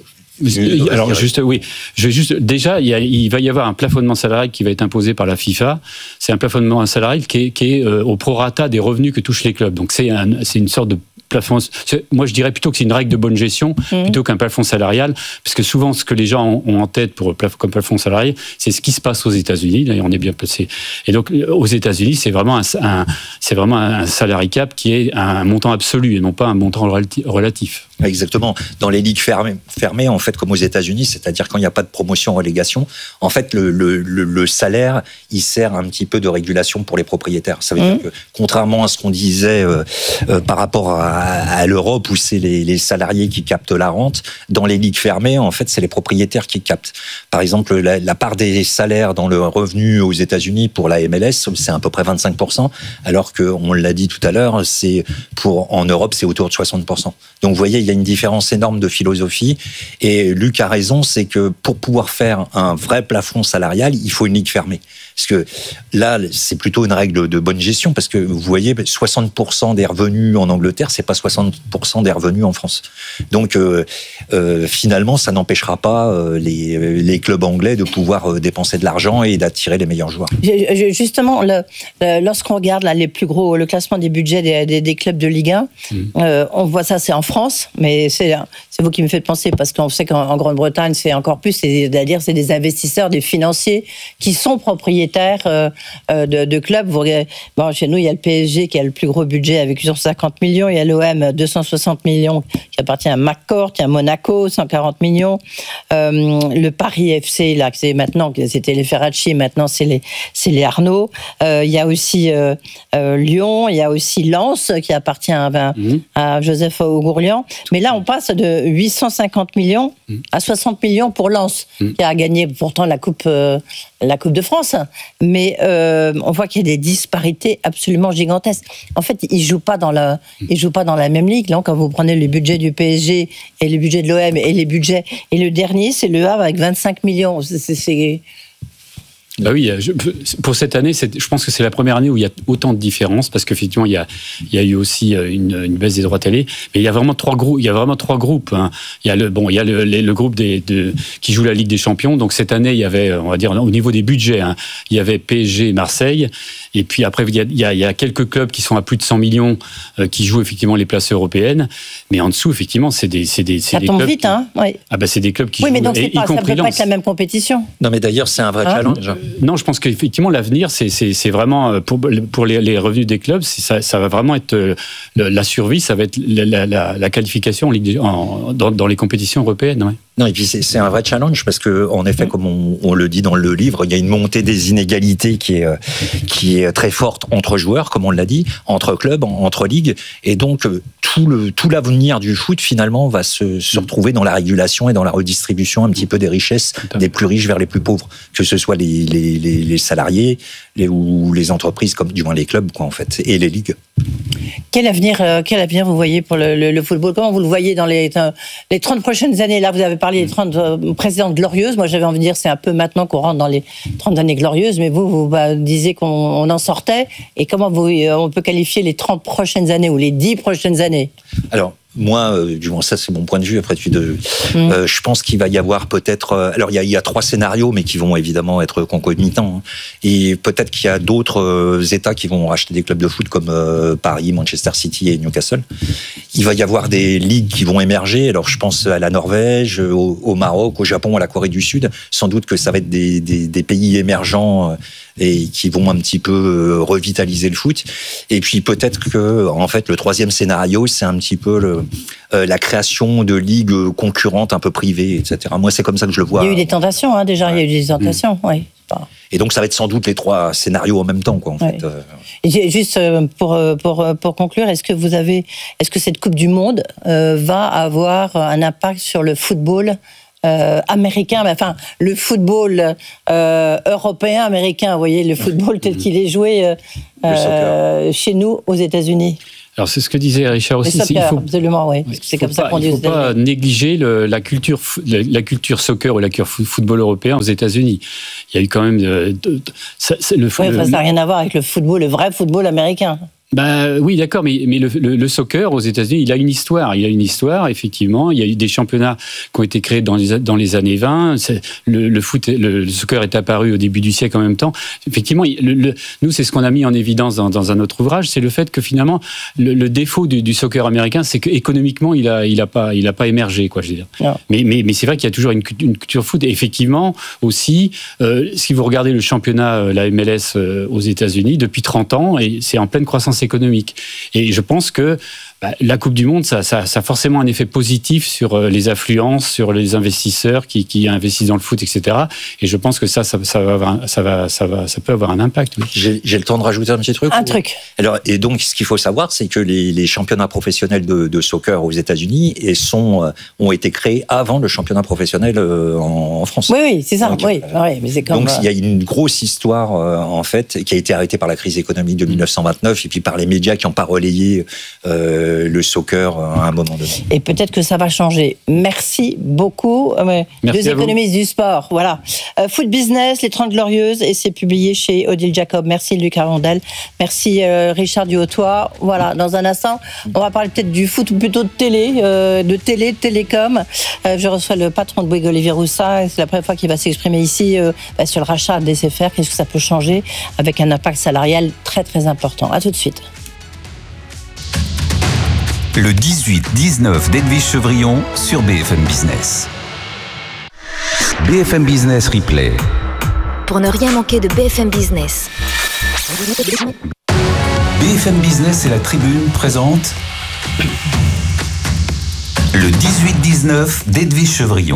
Alors juste oui, je vais juste déjà il, y a, il va y avoir un plafonnement salarial qui va être imposé par la FIFA. C'est un plafonnement salarial qui est, qui est euh, au prorata des revenus que touchent les clubs. Donc c'est un, c'est une sorte de plafond. Moi, je dirais plutôt que c'est une règle de bonne gestion mmh. plutôt qu'un plafond salarial, parce que souvent, ce que les gens ont en tête pour comme plafond salarial, c'est ce qui se passe aux États-Unis. D'ailleurs, on est bien placé. Et donc, aux États-Unis, c'est vraiment un, un c'est vraiment un salary cap qui est un montant absolu et non pas un montant relatif. Exactement. Dans les ligues fermées, fermées, en fait, comme aux États-Unis, c'est-à-dire quand il n'y a pas de promotion-relégation, en fait, le, le, le, le salaire, il sert un petit peu de régulation pour les propriétaires. Ça veut mmh. dire que, contrairement à ce qu'on disait euh, euh, par rapport à, à l'Europe, où c'est les, les salariés qui captent la rente, dans les ligues fermées, en fait, c'est les propriétaires qui captent. Par exemple, la, la part des salaires dans le revenu aux États-Unis pour la M L S, c'est à peu près vingt-cinq pour cent, alors qu'on l'a dit tout à l'heure, c'est pour en Europe, c'est autour de soixante pour cent. Donc, vous voyez, il y a une différence énorme de philosophie. Et Luc a raison, c'est que pour pouvoir faire un vrai plafond salarial, il faut une ligue fermée. Parce que là, c'est plutôt une règle de bonne gestion, parce que vous voyez, soixante pour cent des revenus en Angleterre, c'est pas soixante pour cent des revenus en France. Donc, euh, euh, finalement, ça n'empêchera pas euh, les, les clubs anglais de pouvoir euh, dépenser de l'argent et d'attirer les meilleurs joueurs. Justement, le, le, lorsqu'on regarde là, les plus gros, le classement des budgets des, des, des clubs de Ligue un, mmh. euh, on voit ça, c'est en France, mais c'est, c'est vous qui me faites penser, parce qu'on sait qu'en Grande-Bretagne, c'est encore plus, c'est-à-dire c'est des investisseurs, des financiers qui sont propriétaires euh, de, de clubs. Vous regardez, bon, chez nous, il y a le P S G qui a le plus gros budget avec huit cent cinquante millions, il y a l'O M deux cent soixante millions qui appartient à McCourt, il y a Monaco cent quarante millions, euh, le Paris F C là, c'est maintenant, c'était les Ferracci, maintenant c'est les c'est les Arnaud. Euh, il y a aussi euh, euh, Lyon, il y a aussi Lens qui appartient à, à, mmh. à Joseph Augourlian. Mais là, on passe de huit cent cinquante millions mmh. à soixante millions pour Lens, mmh. qui a gagné pourtant la coupe euh, la Coupe de France. Mais euh, on voit qu'il y a des disparités absolument gigantesques. En fait, ils jouent pas dans la, ils jouent pas dans la même ligue. Là, quand vous prenez le budget du P S G et le budget de l'O M et les budgets, et le dernier, c'est le Havre avec vingt-cinq millions. C'est, c'est, c'est... Bah oui, je, pour cette année, c'est, je pense que c'est la première année où il y a autant de différences, parce qu'effectivement, il y a, il y a eu aussi une, une baisse des droits télé, mais il y a vraiment trois groupes. Il y a vraiment trois groupes. Hein. Il y a le, bon, il y a le, le, le groupe des, de, qui joue la Ligue des Champions. Donc cette année, il y avait, on va dire, au niveau des budgets, hein, il y avait P S G et Marseille. Et puis après, il y, a, il, y a, il y a quelques clubs qui sont à plus de cent millions euh, qui jouent effectivement les places européennes. Mais en dessous, effectivement, c'est des, c'est des, c'est ça des tombe clubs. vite, qui, hein. Oui. Ah bah c'est des clubs qui oui, jouent. Mais donc c'est et, pas, ça peut pas être la même compétition. Non, mais d'ailleurs, c'est un vrai hein challenge. Euh, non, je pense qu'effectivement, l'avenir, c'est, c'est, c'est vraiment pour, pour les, les revenus des clubs, c'est, ça, ça va vraiment être euh, la survie, ça va être la, la, la qualification en Ligue, en, dans, dans les compétitions européennes. Ouais. Non, et puis c'est, c'est un vrai challenge parce que, en effet, comme on, on le dit dans le livre, il y a une montée des inégalités qui est qui est très forte entre joueurs, comme on l'a dit, entre clubs, entre ligues, et donc tout le tout l'avenir du foot finalement va se, se retrouver dans la régulation et dans la redistribution un petit peu des richesses des plus riches vers les plus pauvres, que ce soit les les les, les salariés les, ou les entreprises, comme du moins les clubs, quoi, en fait, et les ligues. Quel avenir, euh, quel avenir vous voyez pour le, le, le football ? Comment vous le voyez dans les, euh, les trente prochaines années ? Là, vous avez parlé des trente euh, précédentes glorieuses. Moi, j'avais envie de dire c'est un peu maintenant qu'on rentre dans les trente années glorieuses, mais vous, vous bah, disiez qu'on on en sortait. Et comment vous, euh, on peut qualifier les trente prochaines années ou les dix prochaines années ? Alors, Moi, euh, du moins, ça, c'est mon point de vue. Après, tu de, mmh. euh, je pense qu'il va y avoir peut-être. Euh, alors, il y, a, il y a trois scénarios, mais qui vont évidemment être concomitants. Hein. Et peut-être qu'il y a d'autres euh, États qui vont racheter des clubs de foot comme euh, Paris, Manchester City et Newcastle. Il va y avoir des ligues qui vont émerger. Alors, je pense à la Norvège, au, au Maroc, au Japon, à la Corée du Sud. Sans doute que ça va être des, des, des pays émergents. Euh, et qui vont un petit peu revitaliser le foot. Et puis peut-être que, en fait, le troisième scénario, c'est un petit peu le, euh, la création de ligues concurrentes un peu privées, et cetera. Moi, c'est comme ça que je le vois. Il y a eu des tentations, hein, déjà, ouais. il y a eu des tentations, mmh. oui. Et donc, ça va être sans doute les trois scénarios en même temps, quoi, en ouais. fait. Et juste pour, pour, pour conclure, est-ce que vous avez, est-ce que cette Coupe du Monde euh, va avoir un impact sur le football Euh, américain, mais enfin le football euh, européen, américain, vous voyez, le football tel qu'il est joué euh, euh, chez nous aux États-Unis. Alors c'est ce que disait Richard aussi. Le soccer, il faut, absolument, oui. Parce que c'est comme pas, ça qu'on dit aux États-Unis. Il ne faut pas négliger le, la culture, la, la culture soccer ou la culture football européen aux États-Unis. Il y a eu quand même de, de, de, ça, le, oui, le, enfin, ça n'a rien à voir avec le football, le vrai football américain. Bah oui, d'accord, mais, mais le, le, le soccer aux États-Unis, il a une histoire. Il a une histoire, effectivement. Il y a eu des championnats qui ont été créés dans les, dans les années vingt. C'est, le, le foot, le, le soccer est apparu au début du siècle en même temps. Effectivement, le, le, nous, c'est ce qu'on a mis en évidence dans, dans un autre ouvrage, c'est le fait que finalement, le, le défaut du, du soccer américain, c'est qu'économiquement, il a, il a pas, il a pas émergé, quoi, je veux dire. Mais, mais, mais c'est vrai qu'il y a toujours une, une culture foot. Et effectivement, aussi, euh, si vous regardez le championnat, la M L S euh, aux États-Unis, depuis trente ans, et c'est en pleine croissance économique. Et je pense que bah, la Coupe du Monde, ça, ça, ça a forcément un effet positif sur les affluences, sur les investisseurs qui, qui investissent dans le foot, et cetera. Et je pense que ça, ça, ça, va, avoir, ça, va, ça, va, ça peut avoir un impact. Oui. J'ai, j'ai le temps de rajouter un petit truc. Un ou... truc. Alors, et donc, ce qu'il faut savoir, c'est que les, les championnats professionnels de, de soccer aux États-Unis et sont, euh, ont été créés avant le championnat professionnel euh, en, en France. Oui, oui, c'est ça. Donc, oui, euh, oui, mais c'est comme... Donc, il y a une grosse histoire, euh, en fait, qui a été arrêtée par la crise économique de dix-neuf cent vingt-neuf et puis par les médias qui n'ont pas relayé euh, le soccer à un moment donné. Et peut-être que ça va changer. Merci beaucoup. Euh, Merci deux économistes du sport. Voilà. Euh, Foot Business, Les trente Glorieuses, et c'est publié chez Odile Jacob. Merci Luc Arondel. Merci euh, Richard Duhautois. Voilà. Dans un instant, on va parler peut-être du foot, plutôt de télé, euh, de télé, de télécom. Euh, je reçois le patron de Bouygues, Olivier Roussat. C'est la première fois qu'il va s'exprimer ici euh, bah, sur le rachat de S F R. Qu'est-ce que ça peut changer avec un impact salarial très très important. À tout de suite. Le dix-huit dix-neuf d'Edwige Chevrillon sur B F M Business. B F M Business Replay. Pour ne rien manquer de B F M Business. B F M Business et la Tribune présente le dix-huit dix-neuf d'Edwige Chevrillon.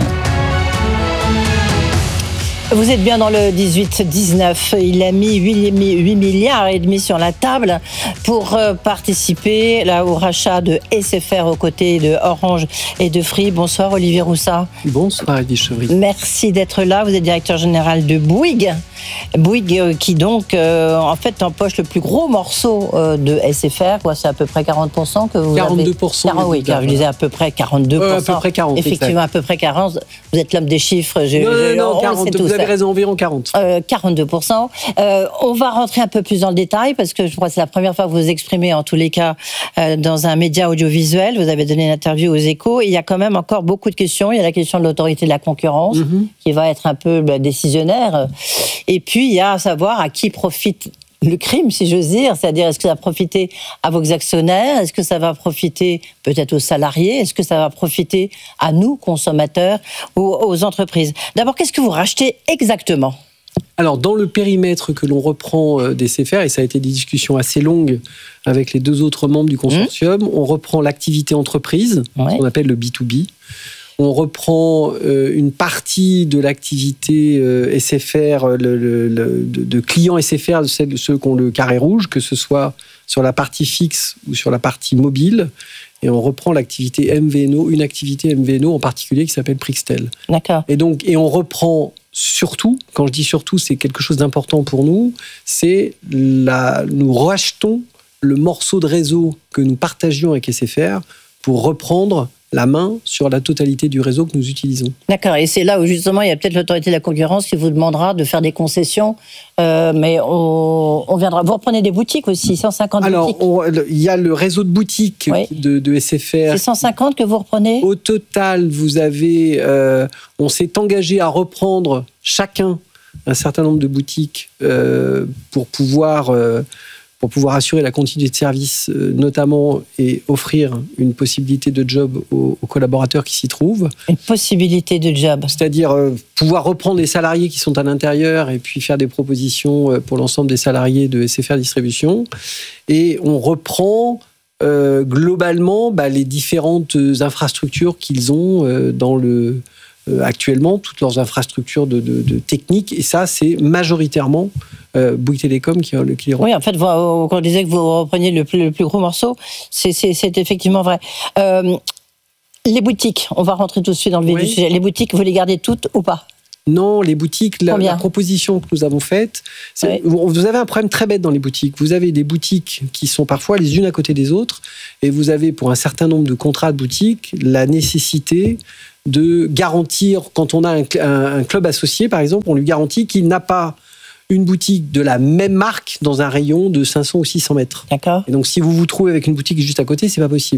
Vous êtes bien dans le dix-huit dix-neuf. Il a mis huit milliards et demi sur la table pour participer là, au rachat de S F R aux côtés de Orange et de Free. Bonsoir Olivier Roussat. Bonsoir Edwige Chevrillon. Merci d'être là. Vous êtes directeur général de Bouygues. Bouygues qui donc euh, en fait empoche le plus gros morceau euh, de S F R, quoi, c'est à peu près quarante pour cent que vous quarante-deux pour cent avez. quarante, oui, car je disais à peu près quarante-deux pour cent. Euh, à peu près quarante. Effectivement, à peu près quarante. Vous êtes l'homme des chiffres. Je, non, je, non, non, quarante, vous avez raison, environ quarante. Euh, quarante-deux pour cent. Euh, on va rentrer un peu plus dans le détail parce que je crois que c'est la première fois que vous vous exprimez en tous les cas euh, dans un média audiovisuel. Vous avez donné une interview aux Échos. Il y a quand même encore beaucoup de questions. Il y a la question de l'autorité de la concurrence mm-hmm. qui va être un peu bah, décisionnaire. Et puis il y a à savoir à qui profite le crime, si j'ose dire, c'est-à-dire est-ce que ça va profiter à vos actionnaires, est-ce que ça va profiter peut-être aux salariés, est-ce que ça va profiter à nous, consommateurs, ou aux entreprises. D'abord, qu'est-ce que vous rachetez exactement ? Alors, dans le périmètre que l'on reprend des S F R, et ça a été des discussions assez longues avec les deux autres membres du consortium, mmh. on reprend l'activité entreprise, ouais. ce qu'on appelle le B deux B. On reprend euh, une partie de l'activité euh, S F R, le, le, le, de, de clients S F R, de ceux, ceux qui ont le carré rouge, que ce soit sur la partie fixe ou sur la partie mobile. Et on reprend l'activité M V N O, une activité M V N O en particulier qui s'appelle Prixtel. D'accord. Et donc, et on reprend surtout, quand je dis surtout, c'est quelque chose d'important pour nous, c'est la, nous rachetons le morceau de réseau que nous partagions avec S F R pour reprendre la main sur la totalité du réseau que nous utilisons. D'accord, et c'est là où justement il y a peut-être l'autorité de la concurrence qui vous demandera de faire des concessions, euh, mais on, on viendra. Vous reprenez des boutiques aussi, cent cinquante Alors, boutiques. Alors, il y a le réseau de boutiques oui. de, de S F R. C'est cent cinquante que vous reprenez ? Au total, vous avez, euh, on s'est engagé à reprendre chacun un certain nombre de boutiques euh, pour pouvoir... Euh, pour pouvoir assurer la continuité de service, euh, notamment, et offrir une possibilité de job aux, aux collaborateurs qui s'y trouvent. Une possibilité de job. C'est-à-dire euh, pouvoir reprendre les salariés qui sont à l'intérieur et puis faire des propositions euh, pour l'ensemble des salariés de S F R Distribution. Et on reprend euh, globalement bah, les différentes infrastructures qu'ils ont euh, dans le... Euh, actuellement, toutes leurs infrastructures de, de, de technique. Et ça, c'est majoritairement euh, Bouygues Télécom qui, qui les reprend. Oui, en fait, vous, quand on disait que vous repreniez le plus, le plus gros morceau, c'est, c'est, c'est effectivement vrai. Euh, les boutiques, on va rentrer tout de suite dans le vif oui. du sujet. Les boutiques, vous les gardez toutes ou pas ? Non, les boutiques, la, la proposition que nous avons faite, c'est, oui. vous avez un problème très bête dans les boutiques. Vous avez des boutiques qui sont parfois les unes à côté des autres, et vous avez, pour un certain nombre de contrats de boutiques, la nécessité de garantir, quand on a un, un, un club associé, par exemple, on lui garantit qu'il n'a pas une boutique de la même marque dans un rayon de cinq cents ou six cents mètres. D'accord. Et donc, si vous vous trouvez avec une boutique juste à côté, c'est pas possible.